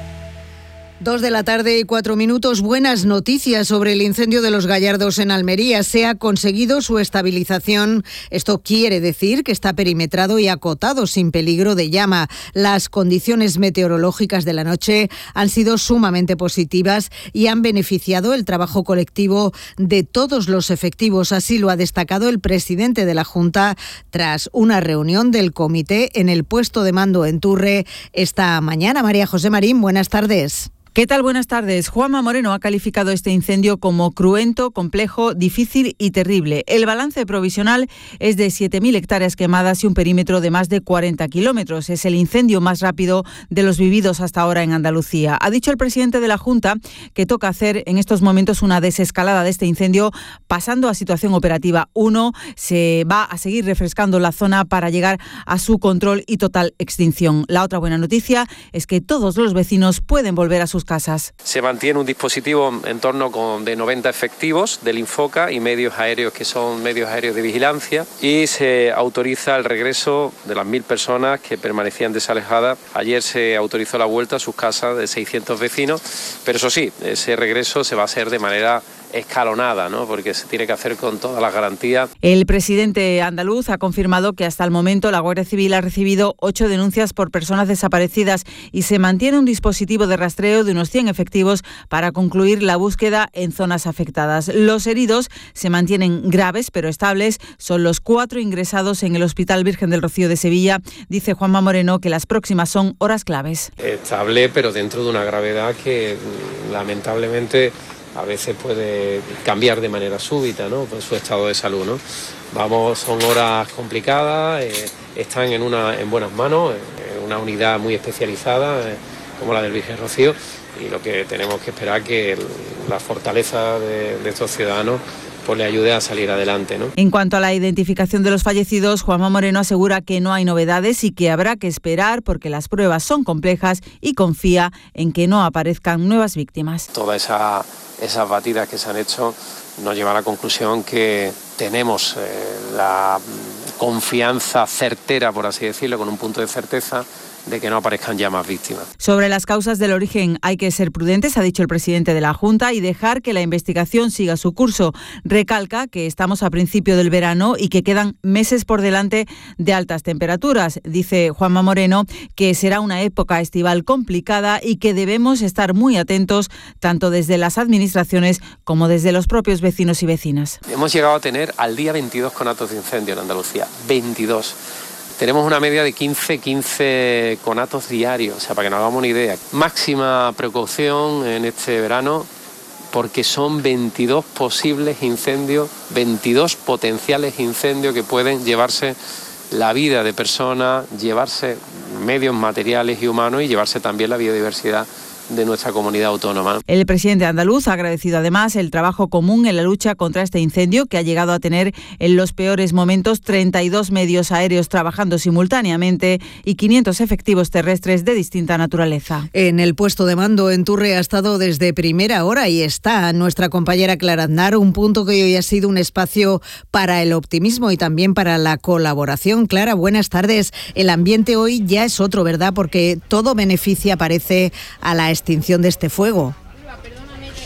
Dos de la tarde y cuatro minutos. Buenas noticias sobre el incendio de los Gallardos en Almería. Se ha conseguido su estabilización. Esto quiere decir que está perimetrado y acotado sin peligro de llama. Las condiciones meteorológicas de la noche han sido sumamente positivas y han beneficiado el trabajo colectivo de todos los efectivos. Así lo ha destacado el presidente de la Junta tras una reunión del comité en el puesto de mando en Turre esta mañana. María José Marín, buenas tardes. ¿Qué tal? Buenas tardes. Juanma Moreno ha calificado este incendio como cruento, complejo, difícil y terrible. El balance provisional es de siete mil hectáreas quemadas y un perímetro de más de cuarenta kilómetros. Es el incendio más rápido de los vividos hasta ahora en Andalucía. Ha dicho el presidente de la Junta que toca hacer en estos momentos una desescalada de este incendio, pasando a situación operativa uno. Se va a seguir refrescando la zona para llegar a su control y total extinción. La otra buena noticia es que todos los vecinos pueden volver a sus casas. Se mantiene un dispositivo en torno con, de noventa efectivos del Infoca y medios aéreos que son medios aéreos de vigilancia, y se autoriza el regreso de las mil personas que permanecían desalojadas. Ayer se autorizó la vuelta a sus casas de seiscientos vecinos, pero eso sí, ese regreso se va a hacer de manera escalonada, ¿no? Porque se tiene que hacer con todas las garantías. El presidente andaluz ha confirmado que hasta el momento la Guardia Civil ha recibido ocho denuncias por personas desaparecidas y se mantiene un dispositivo de rastreo de unos cien efectivos para concluir la búsqueda en zonas afectadas. Los heridos se mantienen graves pero estables. Son los cuatro ingresados en el Hospital Virgen del Rocío de Sevilla. Dice Juanma Moreno que las próximas son horas claves. Estable, pero dentro de una gravedad que lamentablemente a veces puede cambiar de manera súbita, ¿no? Por su estado de salud, ¿no? Vamos, son horas complicadas, eh, están en una en buenas manos, en una unidad muy especializada eh, como la del Virgen Rocío, y lo que tenemos que esperar que el, la fortaleza de, de estos ciudadanos pues le ayude a salir adelante, ¿no? En cuanto a la identificación de los fallecidos, Juanma Moreno asegura que no hay novedades y que habrá que esperar porque las pruebas son complejas y confía en que no aparezcan nuevas víctimas. Toda esa Esas batidas que se han hecho nos llevan a la conclusión que tenemos eh, la confianza certera, por así decirlo, con un punto de certeza, de que no aparezcan ya más víctimas. Sobre las causas del origen hay que ser prudentes, ha dicho el presidente de la Junta, y dejar que la investigación siga su curso. Recalca que estamos a principio del verano y que quedan meses por delante de altas temperaturas. Dice Juanma Moreno que será una época estival complicada y que debemos estar muy atentos tanto desde las administraciones como desde los propios vecinos y vecinas. Hemos llegado a tener al día veintidós conatos de incendio en Andalucía, veintidós. Tenemos una media de quince, quince conatos diarios, o sea, para que nos hagamos una idea. Máxima precaución en este verano porque son veintidós posibles incendios, veintidós potenciales incendios que pueden llevarse la vida de personas, llevarse medios materiales y humanos y llevarse también la biodiversidad de nuestra comunidad autónoma. El presidente andaluz ha agradecido además el trabajo común en la lucha contra este incendio, que ha llegado a tener en los peores momentos treinta y dos medios aéreos trabajando simultáneamente y quinientos efectivos terrestres de distinta naturaleza. En el puesto de mando en Turre ha estado desde primera hora y está nuestra compañera Clara Aznar, un punto que hoy ha sido un espacio para el optimismo y también para la colaboración. Clara, buenas tardes. El ambiente hoy ya es otro, ¿verdad? Porque todo beneficia, parece, a la extinción de este fuego.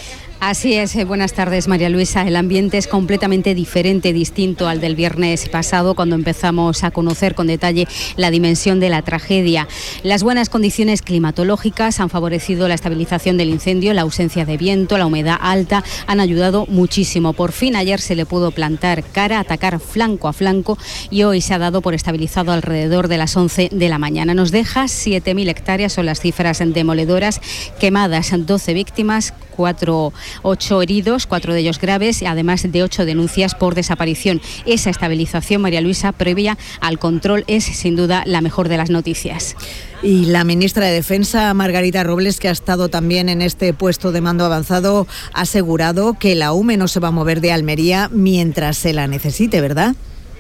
Así es, eh, buenas tardes María Luisa. El ambiente es completamente diferente, distinto al del viernes pasado, cuando empezamos a conocer con detalle la dimensión de la tragedia. Las buenas condiciones climatológicas han favorecido la estabilización del incendio, la ausencia de viento, la humedad alta, han ayudado muchísimo. Por fin ayer se le pudo plantar cara, atacar flanco a flanco, y hoy se ha dado por estabilizado alrededor de las once de la mañana. Nos deja siete mil hectáreas, son las cifras demoledoras, quemadas, doce víctimas, cuatro, ocho heridos, cuatro de ellos graves, además de ocho denuncias por desaparición. Esa estabilización, María Luisa, previa al control, es sin duda la mejor de las noticias. Y la ministra de Defensa, Margarita Robles, que ha estado también en este puesto de mando avanzado, ha asegurado que la U M E no se va a mover de Almería mientras se la necesite, ¿verdad?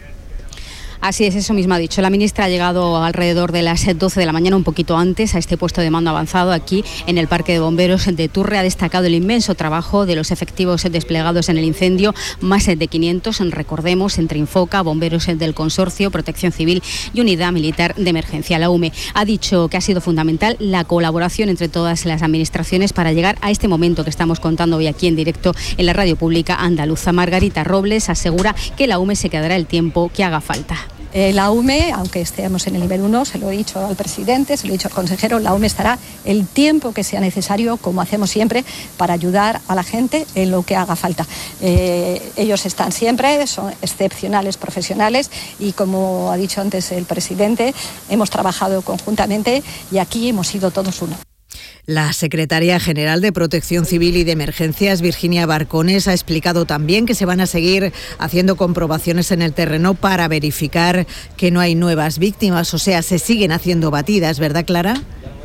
Así es, eso mismo ha dicho. La ministra ha llegado alrededor de las doce de la mañana, un poquito antes, a este puesto de mando avanzado aquí en el Parque de Bomberos de Turre. Ha destacado el inmenso trabajo de los efectivos desplegados en el incendio, más de quinientos, recordemos, entre Infoca, bomberos del consorcio, Protección Civil y Unidad Militar de Emergencia, la U M E. Ha dicho que ha sido fundamental la colaboración entre todas las administraciones para llegar a este momento que estamos contando hoy aquí en directo en la radio pública andaluza. Margarita Robles asegura que la U M E se quedará el tiempo que haga falta. Eh, la U M E, aunque estemos en el nivel uno, se lo he dicho al presidente, se lo he dicho al consejero, la U M E estará el tiempo que sea necesario, como hacemos siempre, para ayudar a la gente en lo que haga falta. Eh, ellos están siempre, son excepcionales profesionales y, como ha dicho antes el presidente, hemos trabajado conjuntamente y aquí hemos sido todos uno. La secretaria general de Protección Civil y de Emergencias, Virginia Barcones, ha explicado también que se van a seguir haciendo comprobaciones en el terreno para verificar que no hay nuevas víctimas, o sea, se siguen haciendo batidas, ¿verdad, Clara?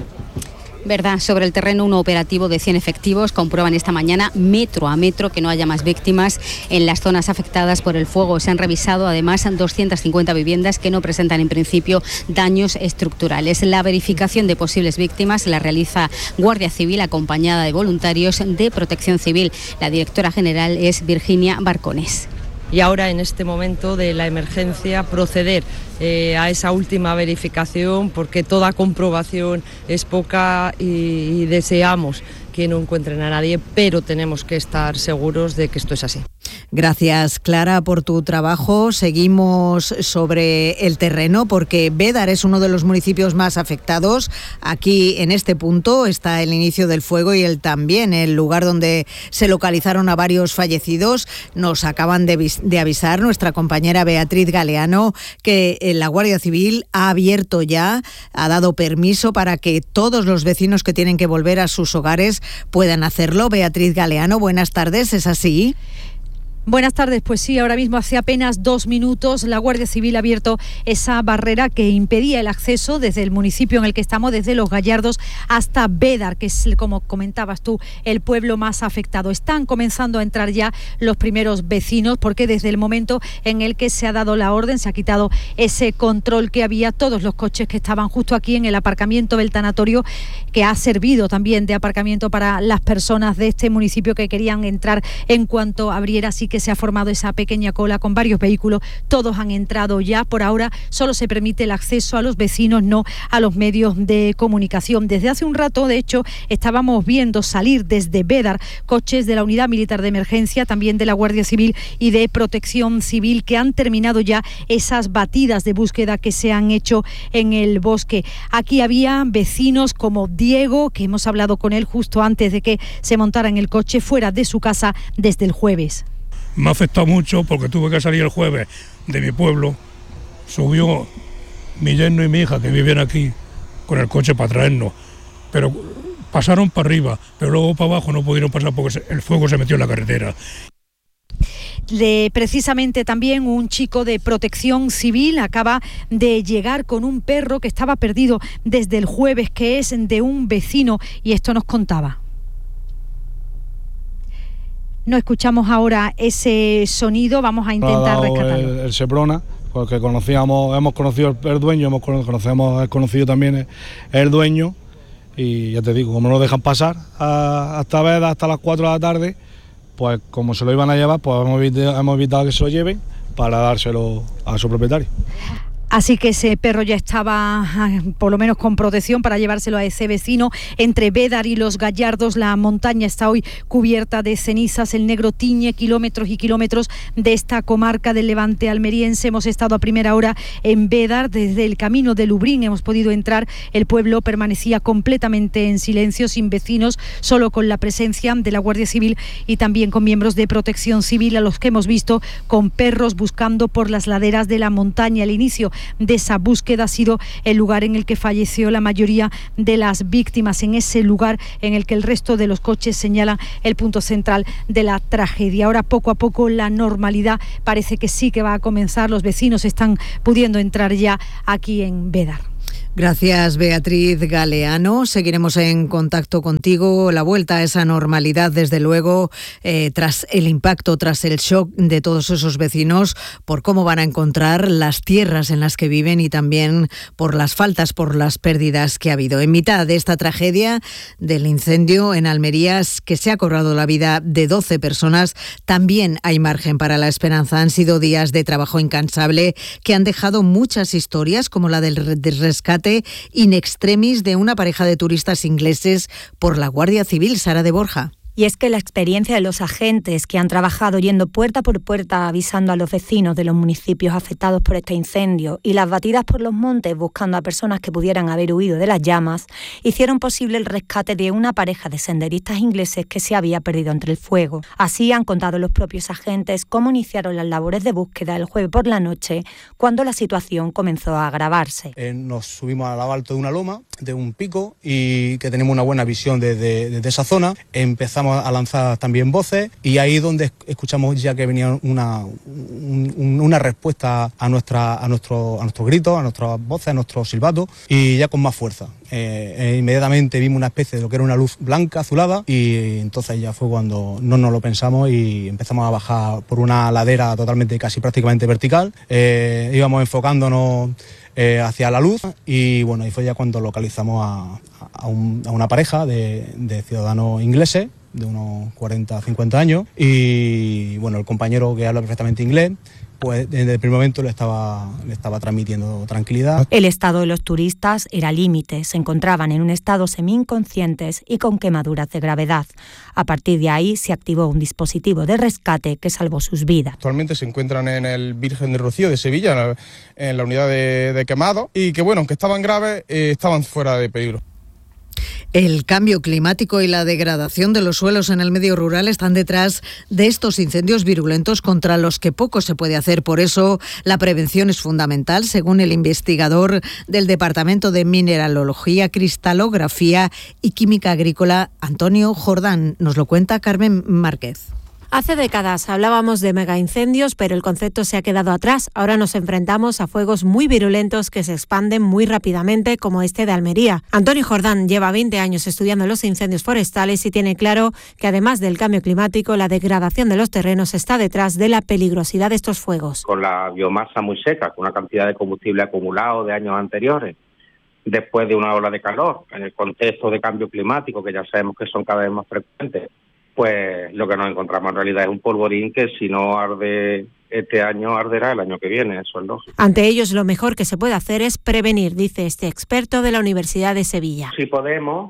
Verdad, sobre el terreno un operativo de cien efectivos comprueban esta mañana metro a metro que no haya más víctimas en las zonas afectadas por el fuego. Se han revisado además doscientas cincuenta viviendas que no presentan en principio daños estructurales. La verificación de posibles víctimas la realiza Guardia Civil acompañada de voluntarios de Protección Civil. La directora general es Virginia Barcones. Y ahora, en este momento de la emergencia, proceder eh, a esa última verificación, porque toda comprobación es poca y, y deseamos que no encuentren a nadie, pero tenemos que estar seguros de que esto es así. Gracias, Clara, por tu trabajo. Seguimos sobre el terreno porque Bédar es uno de los municipios más afectados. Aquí, en este punto, está el inicio del fuego y el también el lugar donde se localizaron a varios fallecidos. Nos acaban de, de avisar nuestra compañera Beatriz Galeano que la Guardia Civil ha abierto ya, ha dado permiso para que todos los vecinos que tienen que volver a sus hogares puedan hacerlo. Beatriz Galeano, buenas tardes, ¿es así? Buenas tardes, pues sí, ahora mismo hace apenas dos minutos la Guardia Civil ha abierto esa barrera que impedía el acceso desde el municipio en el que estamos, desde Los Gallardos hasta Bédar, que es, como comentabas tú, el pueblo más afectado. Están comenzando a entrar ya los primeros vecinos porque desde el momento en el que se ha dado la orden, se ha quitado ese control que había, todos los coches que estaban justo aquí en el aparcamiento del tanatorio, que ha servido también de aparcamiento para las personas de este municipio que querían entrar en cuanto abriera, así que se ha formado esa pequeña cola con varios vehículos, todos han entrado ya. Por ahora solo se permite el acceso a los vecinos, no a los medios de comunicación. Desde hace un rato, de hecho, estábamos viendo salir desde Bédar coches de la Unidad Militar de Emergencia, también de la Guardia Civil y de Protección Civil, que han terminado ya esas batidas de búsqueda que se han hecho en el bosque. Aquí había vecinos como Diego, que hemos hablado con él justo antes de que se montara en el coche fuera de su casa desde el jueves. Me ha afectado mucho porque tuve que salir el jueves de mi pueblo. Subió mi yerno y mi hija que viven aquí con el coche para traernos, pero pasaron para arriba, pero luego para abajo no pudieron pasar porque el fuego se metió en la carretera. De, precisamente también un chico de Protección Civil acaba de llegar con un perro que estaba perdido desde el jueves, que es de un vecino, y esto nos contaba. No escuchamos ahora ese sonido, vamos a intentar rescatarlo. El, el Seprona, porque conocíamos, hemos conocido el, el dueño, hemos conocemos, el conocido también el, el dueño, y ya te digo, como no lo dejan pasar a, hasta Bédar, hasta las cuatro de la tarde, pues como se lo iban a llevar, pues hemos evitado, hemos evitado que se lo lleven para dárselo a su propietario. Así que ese perro ya estaba por lo menos con protección para llevárselo a ese vecino. Entre Bédar y Los Gallardos la montaña está hoy cubierta de cenizas. El Negro tiñe kilómetros y kilómetros de esta comarca del Levante almeriense. Hemos estado a primera hora en Bédar. Desde el camino de Lubrín hemos podido entrar. El pueblo permanecía completamente en silencio, sin vecinos, solo con la presencia de la Guardia Civil y también con miembros de Protección Civil, a los que hemos visto con perros buscando por las laderas de la montaña. El inicio de esa búsqueda ha sido el lugar en el que falleció la mayoría de las víctimas, en ese lugar en el que el resto de los coches señalan el punto central de la tragedia. Ahora poco a poco la normalidad parece que sí que va a comenzar. Los vecinos están pudiendo entrar ya aquí en Bédar. Gracias, Beatriz Galeano. Seguiremos en contacto contigo. La vuelta a esa normalidad, desde luego, eh, tras el impacto, tras el shock de todos esos vecinos, por cómo van a encontrar las tierras en las que viven y también por las faltas, por las pérdidas que ha habido. En mitad de esta tragedia del incendio en Almería, que se ha cobrado la vida de doce personas, también hay margen para la esperanza. Han sido días de trabajo incansable que han dejado muchas historias, como la del, del rescate in extremis de una pareja de turistas ingleses por la Guardia Civil. Sara de Borja. Y es que la experiencia de los agentes que han trabajado yendo puerta por puerta avisando a los vecinos de los municipios afectados por este incendio y las batidas por los montes buscando a personas que pudieran haber huido de las llamas hicieron posible el rescate de una pareja de senderistas ingleses que se había perdido entre el fuego. Así han contado los propios agentes cómo iniciaron las labores de búsqueda el jueves por la noche, cuando la situación comenzó a agravarse. Eh, nos subimos a lo alto de una loma, de un pico, y que tenemos una buena visión desde, desde esa zona. Empezamos a lanzar también voces y ahí donde escuchamos ya que venía una, un, una respuesta a, nuestra, a, nuestro, a nuestros gritos, a nuestras voces, a nuestros silbatos, y ya con más fuerza. Eh, eh, inmediatamente vimos una especie de lo que era una luz blanca, azulada, y entonces ya fue cuando no nos lo pensamos y empezamos a bajar por una ladera totalmente, casi prácticamente vertical. Eh, íbamos enfocándonos Eh, hacia la luz y bueno, y fue ya cuando localizamos a, a, un, a una pareja de, de ciudadanos ingleses de unos cuarenta a cincuenta años y bueno, el compañero, que habla perfectamente inglés, pues desde el primer momento le estaba, le estaba transmitiendo tranquilidad. El estado de los turistas era límite, se encontraban en un estado semi-inconscientes y con quemaduras de gravedad. A partir de ahí se activó un dispositivo de rescate que salvó sus vidas. Actualmente se encuentran en el Virgen de Rocío de Sevilla, en la, en la unidad de, de quemado, y que bueno, aunque estaban graves, eh, estaban fuera de peligro. El cambio climático y la degradación de los suelos en el medio rural están detrás de estos incendios virulentos contra los que poco se puede hacer. Por eso, la prevención es fundamental, según el investigador del Departamento de Mineralogía, Cristalografía y Química Agrícola, Antonio Jordán. Nos lo cuenta Carmen Márquez. Hace décadas hablábamos de megaincendios, pero el concepto se ha quedado atrás. Ahora nos enfrentamos a fuegos muy virulentos que se expanden muy rápidamente, como este de Almería. Antonio Jordán lleva veinte años estudiando los incendios forestales y tiene claro que además del cambio climático, la degradación de los terrenos está detrás de la peligrosidad de estos fuegos. Con la biomasa muy seca, con una cantidad de combustible acumulado de años anteriores, después de una ola de calor, en el contexto de cambio climático, que ya sabemos que son cada vez más frecuentes, pues lo que nos encontramos en realidad es un polvorín que si no arde este año, arderá el año que viene, eso es lógico. Ante ellos, lo mejor que se puede hacer es prevenir, dice este experto de la Universidad de Sevilla. Si podemos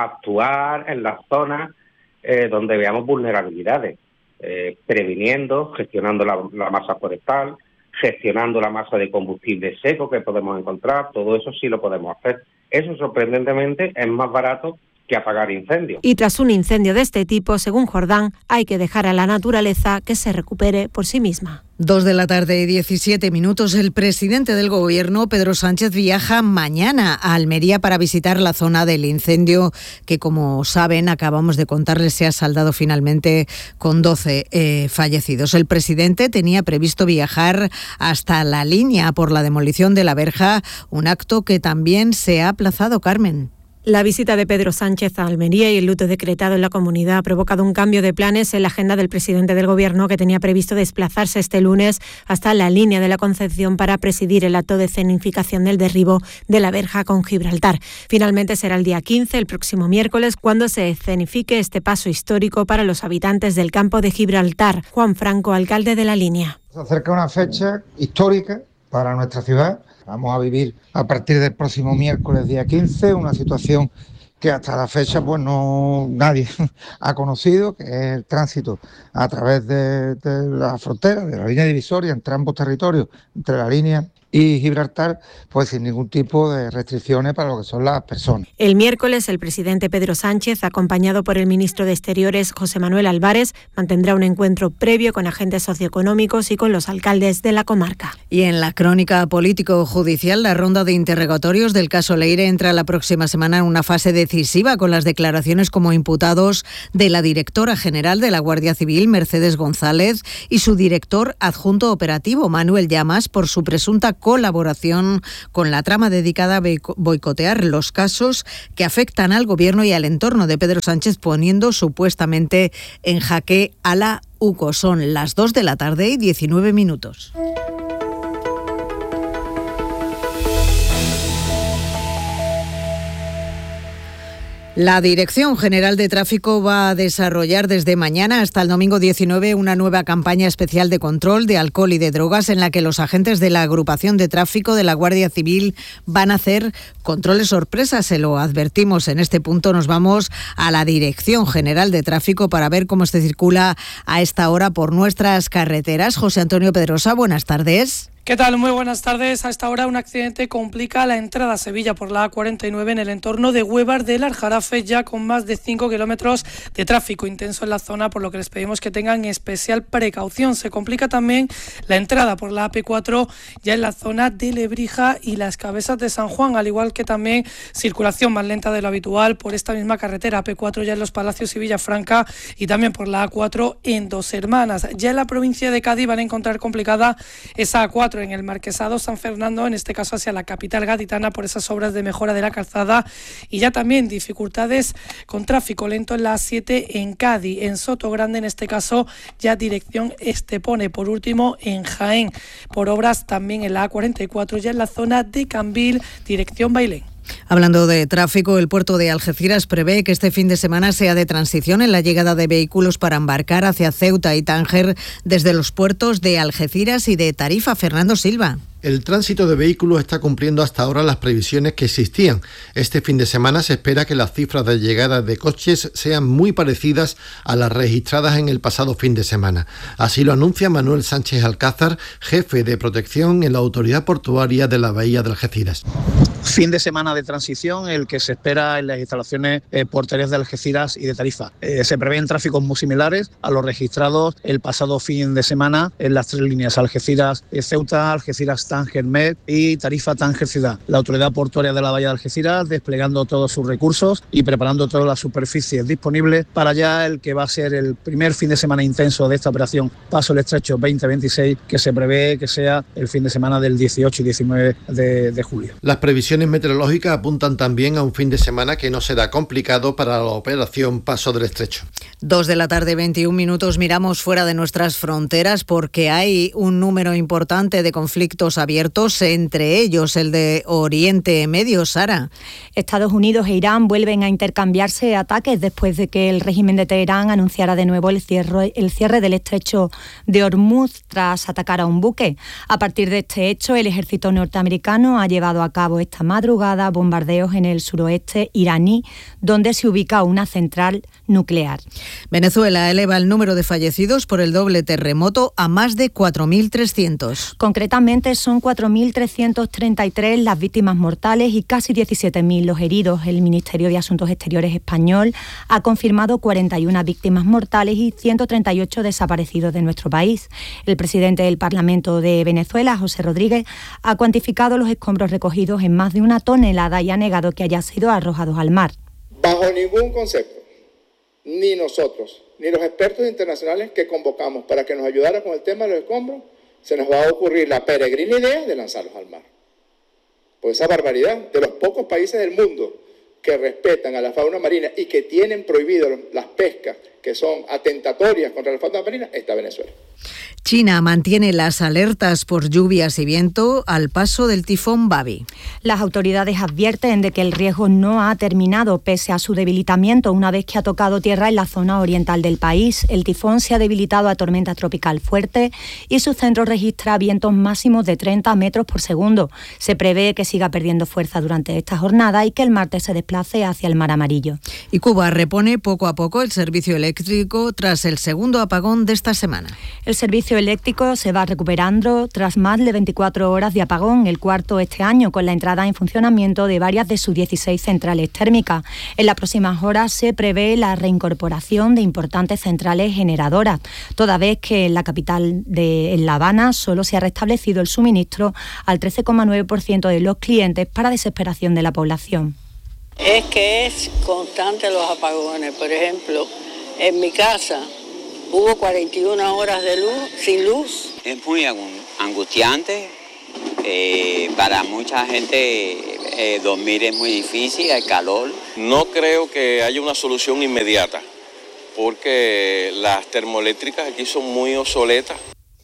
actuar en las zonas eh, donde veamos vulnerabilidades, eh, previniendo, gestionando la, la masa forestal, gestionando la masa de combustible seco que podemos encontrar, todo eso sí lo podemos hacer. Eso sorprendentemente es más barato que apagar incendios. Y tras un incendio de este tipo, según Jordán, hay que dejar a la naturaleza que se recupere por sí misma. Dos de la tarde y diecisiete minutos. El presidente del Gobierno, Pedro Sánchez, viaja mañana a Almería para visitar la zona del incendio que, como saben, acabamos de contarles, se ha saldado finalmente con doce eh, fallecidos. El presidente tenía previsto viajar hasta La Línea por la demolición de la verja, un acto que también se ha aplazado, Carmen. La visita de Pedro Sánchez a Almería y el luto decretado en la comunidad ha provocado un cambio de planes en la agenda del presidente del Gobierno, que tenía previsto desplazarse este lunes hasta La Línea de la Concepción para presidir el acto de escenificación del derribo de la verja con Gibraltar. Finalmente será el día quince, el próximo miércoles, cuando se escenifique este paso histórico para los habitantes del campo de Gibraltar. Juan Franco, alcalde de La Línea. Se acerca una fecha histórica para nuestra ciudad. Vamos a vivir a partir del próximo miércoles, día quince, una situación que hasta la fecha pues no nadie ha conocido, que es el tránsito a través de, de la frontera, de la línea divisoria entre ambos territorios, entre la línea y Gibraltar, pues sin ningún tipo de restricciones para lo que son las personas. El miércoles, el presidente Pedro Sánchez, acompañado por el ministro de Exteriores, José Manuel Álvarez, mantendrá un encuentro previo con agentes socioeconómicos y con los alcaldes de la comarca. Y en la crónica político-judicial, la ronda de interrogatorios del caso Leire entra la próxima semana en una fase decisiva con las declaraciones como imputados de la directora general de la Guardia Civil, Mercedes González, y su director adjunto operativo, Manuel Llamas, por su presunta colaboración con la trama dedicada a boicotear los casos que afectan al gobierno y al entorno de Pedro Sánchez, poniendo supuestamente en jaque a la U C O. Son las dos de la tarde y diecinueve minutos. La Dirección General de Tráfico va a desarrollar desde mañana hasta el domingo diecinueve una nueva campaña especial de control de alcohol y de drogas en la que los agentes de la agrupación de tráfico de la Guardia Civil van a hacer controles sorpresa. Se lo advertimos en este punto. Nos vamos a la Dirección General de Tráfico para ver cómo se circula a esta hora por nuestras carreteras. José Antonio Pedrosa, buenas tardes. ¿Qué tal? Muy buenas tardes. A esta hora un accidente complica la entrada a Sevilla por la A cuarenta y nueve en el entorno de Huevar del Aljarafe, ya con más de cinco kilómetros de tráfico intenso en la zona, por lo que les pedimos que tengan especial precaución. Se complica también la entrada por la A P cuatro ya en la zona de Lebrija y las Cabezas de San Juan, al igual que también circulación más lenta de lo habitual por esta misma carretera, A P cuatro ya en Los Palacios y Villafranca, y también por la A cuatro en Dos Hermanas. Ya en la provincia de Cádiz van a encontrar complicada esa A cuatro en el Marquesado San Fernando, en este caso hacia la capital gaditana, por esas obras de mejora de la calzada, y ya también dificultades con tráfico lento en la A siete en Cádiz, en Sotogrande, en este caso ya dirección Estepone. Por último, en Jaén, por obras también en la A cuarenta y cuatro, ya en la zona de Cambil, dirección Bailén. Hablando de tráfico, el puerto de Algeciras prevé que este fin de semana sea de transición en la llegada de vehículos para embarcar hacia Ceuta y Tánger desde los puertos de Algeciras y de Tarifa. Fernando Silva. El tránsito de vehículos está cumpliendo hasta ahora las previsiones que existían. Este fin de semana se espera que las cifras de llegada de coches sean muy parecidas a las registradas en el pasado fin de semana. Así lo anuncia Manuel Sánchez Alcázar, jefe de protección en la Autoridad Portuaria de la Bahía de Algeciras. Fin de semana de transición, el que se espera en las instalaciones eh, portuarias de Algeciras y de Tarifa. Eh, se prevén tráficos muy similares a los registrados el pasado fin de semana en las tres líneas: Algeciras, eh, Ceuta, Algeciras, Tánger Med y Tarifa Tánger Ciudad. La Autoridad Portuaria de la Bahía de Algeciras desplegando todos sus recursos y preparando todas las superficies disponibles para ya el que va a ser el primer fin de semana intenso de esta operación Paso el Estrecho veinte veintiséis, que se prevé que sea el fin de semana del dieciocho y diecinueve de, de julio. Las previsiones meteorológicas apuntan también a un fin de semana que no será complicado para la operación Paso del Estrecho. Dos de la tarde, veintiún minutos. Miramos fuera de nuestras fronteras porque hay un número importante de conflictos abiertos, entre ellos el de Oriente Medio. Sara. Estados Unidos e Irán vuelven a intercambiarse ataques después de que el régimen de Teherán anunciara de nuevo el cierre, el cierre del estrecho de Hormuz tras atacar a un buque. A partir de este hecho, el ejército norteamericano ha llevado a cabo esta madrugada bombardeos en el suroeste iraní, donde se ubica una central nuclear. Venezuela eleva el número de fallecidos por el doble terremoto a más de cuatro mil trescientos. Concretamente son cuatro mil trescientos treinta y tres las víctimas mortales y casi diecisiete mil los heridos. El Ministerio de Asuntos Exteriores español ha confirmado cuarenta y una víctimas mortales y ciento treinta y ocho desaparecidos de nuestro país. El presidente del Parlamento de Venezuela, José Rodríguez, ha cuantificado los escombros recogidos en más de una tonelada y ha negado que hayan sido arrojados al mar. Bajo ningún concepto, ni nosotros, ni los expertos internacionales que convocamos para que nos ayudara con el tema de los escombros, se nos va a ocurrir la peregrina idea de lanzarlos al mar. Por esa barbaridad de los pocos países del mundo que respetan a la fauna marina y que tienen prohibido las pescas que son atentatorias contra la fauna marina, está Venezuela. China mantiene las alertas por lluvias y viento al paso del tifón Babi. Las autoridades advierten de que el riesgo no ha terminado pese a su debilitamiento una vez que ha tocado tierra en la zona oriental del país. El tifón se ha debilitado a tormenta tropical fuerte y su centro registra vientos máximos de treinta metros por segundo. Se prevé que siga perdiendo fuerza durante esta jornada y que el martes se desplace hacia el Mar Amarillo. Y Cuba repone poco a poco el servicio eléctrico tras el segundo apagón de esta semana. El servicio eléctrico se va recuperando tras más de veinticuatro horas de apagón, el cuarto este año, con la entrada en funcionamiento de varias de sus dieciséis centrales térmicas. En las próximas horas se prevé la reincorporación de importantes centrales generadoras, toda vez que en la capital de en La Habana solo se ha restablecido el suministro al trece coma nueve por ciento de los clientes para desesperación de la población. Es que es constante los apagones. Por ejemplo, en mi casa hubo cuarenta y una horas de luz, sin luz. Es muy angustiante. Eh, para mucha gente eh, dormir es muy difícil, el calor. No creo que haya una solución inmediata, porque las termoeléctricas aquí son muy obsoletas.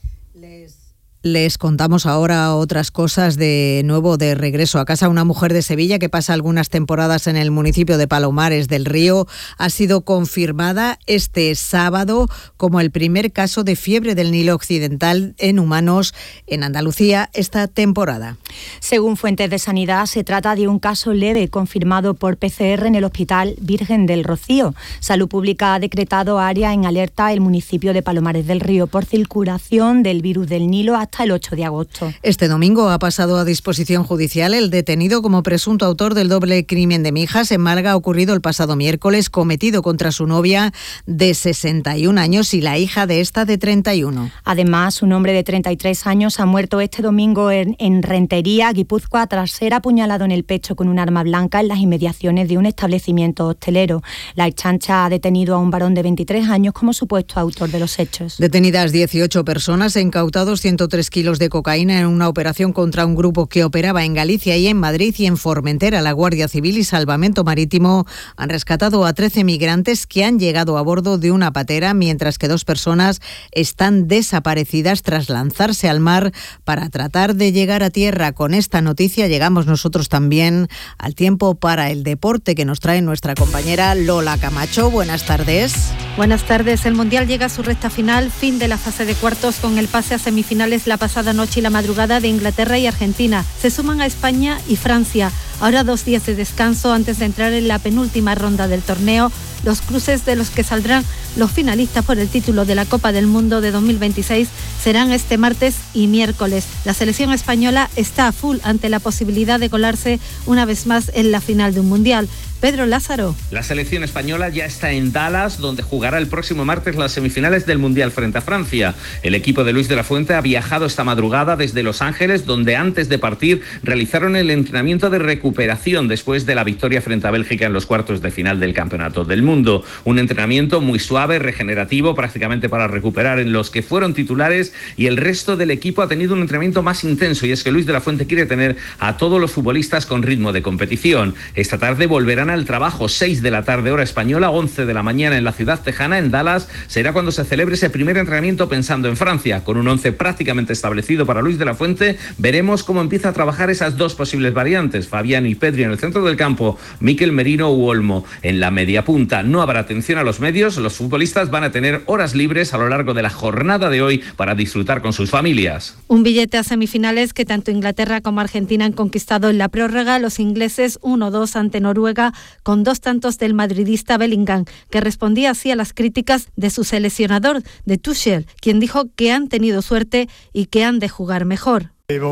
Les contamos ahora otras cosas. De nuevo, de regreso a casa, una mujer de Sevilla que pasa algunas temporadas en el municipio de Palomares del Río ha sido confirmada este sábado como el primer caso de fiebre del Nilo Occidental en humanos en Andalucía esta temporada. Según fuentes de sanidad, se trata de un caso leve confirmado por P C R en el Hospital Virgen del Rocío. Salud Pública ha decretado área en alerta el municipio de Palomares del Río por circulación del virus del Nilo hasta el ocho de agosto. Este domingo ha pasado a disposición judicial el detenido como presunto autor del doble crimen de Mijas en Málaga ocurrido el pasado miércoles, cometido contra su novia de sesenta y un años y la hija de esta de treinta y uno. Además, un hombre de treinta y tres años ha muerto este domingo en, en Rentería, Guipúzcoa, tras ser apuñalado en el pecho con un arma blanca en las inmediaciones de un establecimiento hostelero. La Ertzaintza ha detenido a un varón de veintitrés años como supuesto autor de los hechos. Detenidas dieciocho personas, incautados ciento tres kilos de cocaína en una operación contra un grupo que operaba en Galicia y en Madrid, y en Formentera la Guardia Civil y Salvamento Marítimo han rescatado a trece migrantes que han llegado a bordo de una patera, mientras que dos personas están desaparecidas tras lanzarse al mar para tratar de llegar a tierra. Con esta noticia llegamos nosotros también al tiempo para el deporte que nos trae nuestra compañera Lola Camacho. Buenas tardes. Buenas tardes. El Mundial llega a su recta final, fin de la fase de cuartos con el pase a semifinales la pasada noche y la madrugada de Inglaterra y Argentina. Se suman a España y Francia. Ahora dos días de descanso antes de entrar en la penúltima ronda del torneo. Los cruces de los que saldrán los finalistas por el título de la Copa del Mundo de dos mil veintiséis serán este martes y miércoles. La selección española está a full ante la posibilidad de colarse una vez más en la final de un Mundial. Pedro Lázaro. La selección española ya está en Dallas, donde jugará el próximo martes las semifinales del Mundial frente a Francia. El equipo de Luis de la Fuente ha viajado esta madrugada desde Los Ángeles, donde antes de partir realizaron el entrenamiento de recuperación después de la victoria frente a Bélgica en los cuartos de final del Campeonato del Mundo. Un entrenamiento muy suave, regenerativo, prácticamente para recuperar en los que fueron titulares, y el resto del equipo ha tenido un entrenamiento más intenso, y es que Luis de la Fuente quiere tener a todos los futbolistas con ritmo de competición. Esta tarde volverán al trabajo, seis de la tarde hora española, once de la mañana en la ciudad tejana, en Dallas. Será cuando se celebre ese primer entrenamiento pensando en Francia, con un once prácticamente establecido para Luis de la Fuente. Veremos cómo empieza a trabajar esas dos posibles variantes, Fabián y Pedri en el centro del campo, Mikel Merino u Olmo en la media punta. No habrá atención a los medios, los futbolistas van a tener horas libres a lo largo de la jornada de hoy para disfrutar con sus familias. Un billete a semifinales que tanto Inglaterra como Argentina han conquistado en la prórroga. Los ingleses uno dos ante Noruega, con dos tantos del madridista Bellingham, que respondía así a las críticas de su seleccionador, de Tuchel, quien dijo que han tenido suerte y que han de jugar mejor.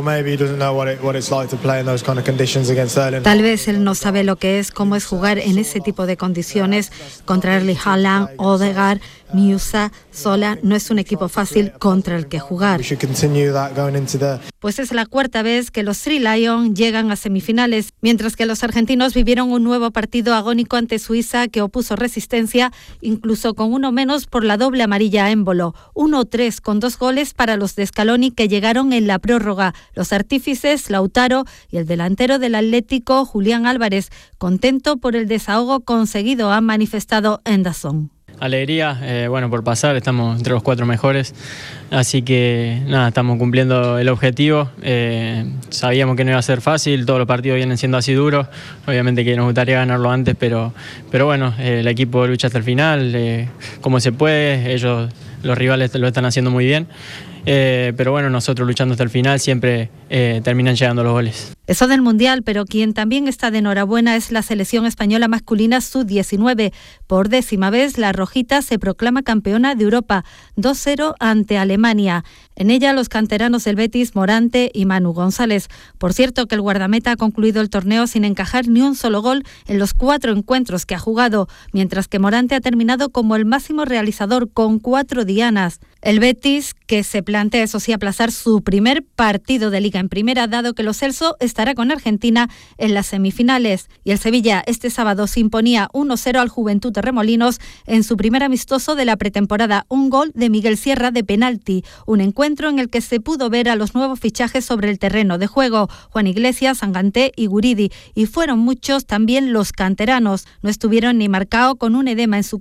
Tal vez él no sabe lo que es, cómo es jugar en ese tipo de condiciones contra Erling Haaland, Odegaard, Musa, Sola. No es un equipo fácil contra el que jugar. Pues es la cuarta vez que los Three Lions llegan a semifinales, mientras que los argentinos vivieron un nuevo partido agónico ante Suiza, que opuso resistencia, incluso con uno menos por la doble amarilla a Embolo. uno tres con dos goles para los de Scaloni, que llegaron en la prórroga. Los artífices, Lautaro, y el delantero del Atlético, Julián Álvarez, contento por el desahogo conseguido, han manifestado en D A Z N. alegría, eh, bueno, por pasar, estamos entre los cuatro mejores, así que nada, estamos cumpliendo el objetivo. Eh, sabíamos que no iba a ser fácil, todos los partidos vienen siendo así duros, obviamente que nos gustaría ganarlo antes, pero, pero bueno, eh, el equipo lucha hasta el final, eh, como se puede, ellos, los rivales lo están haciendo muy bien. Eh, pero bueno, nosotros luchando hasta el final siempre eh, terminan llegando los goles. Eso del Mundial, pero quien también está de enhorabuena es la selección española masculina sub diecinueve. Por décima vez, la rojita se proclama campeona de Europa, dos cero ante Alemania. En ella, los canteranos del Betis, Morante y Manu González. Por cierto, que el guardameta ha concluido el torneo sin encajar ni un solo gol en los cuatro encuentros que ha jugado, mientras que Morante ha terminado como el máximo realizador con cuatro dianas. El Betis, que se plantea, eso sí, aplazar su primer partido de Liga en Primera, dado que Lo Celso estará con Argentina en las semifinales. Y el Sevilla este sábado se imponía uno cero al Juventud de Remolinos en su primer amistoso de la pretemporada, un gol de Miguel Sierra de penalti, un encuentro en el que se pudo ver a los nuevos fichajes sobre el terreno de juego, Juan Iglesias, Sanganté y Guridi, y fueron muchos también los canteranos. No estuvieron ni Marcao con un edema en su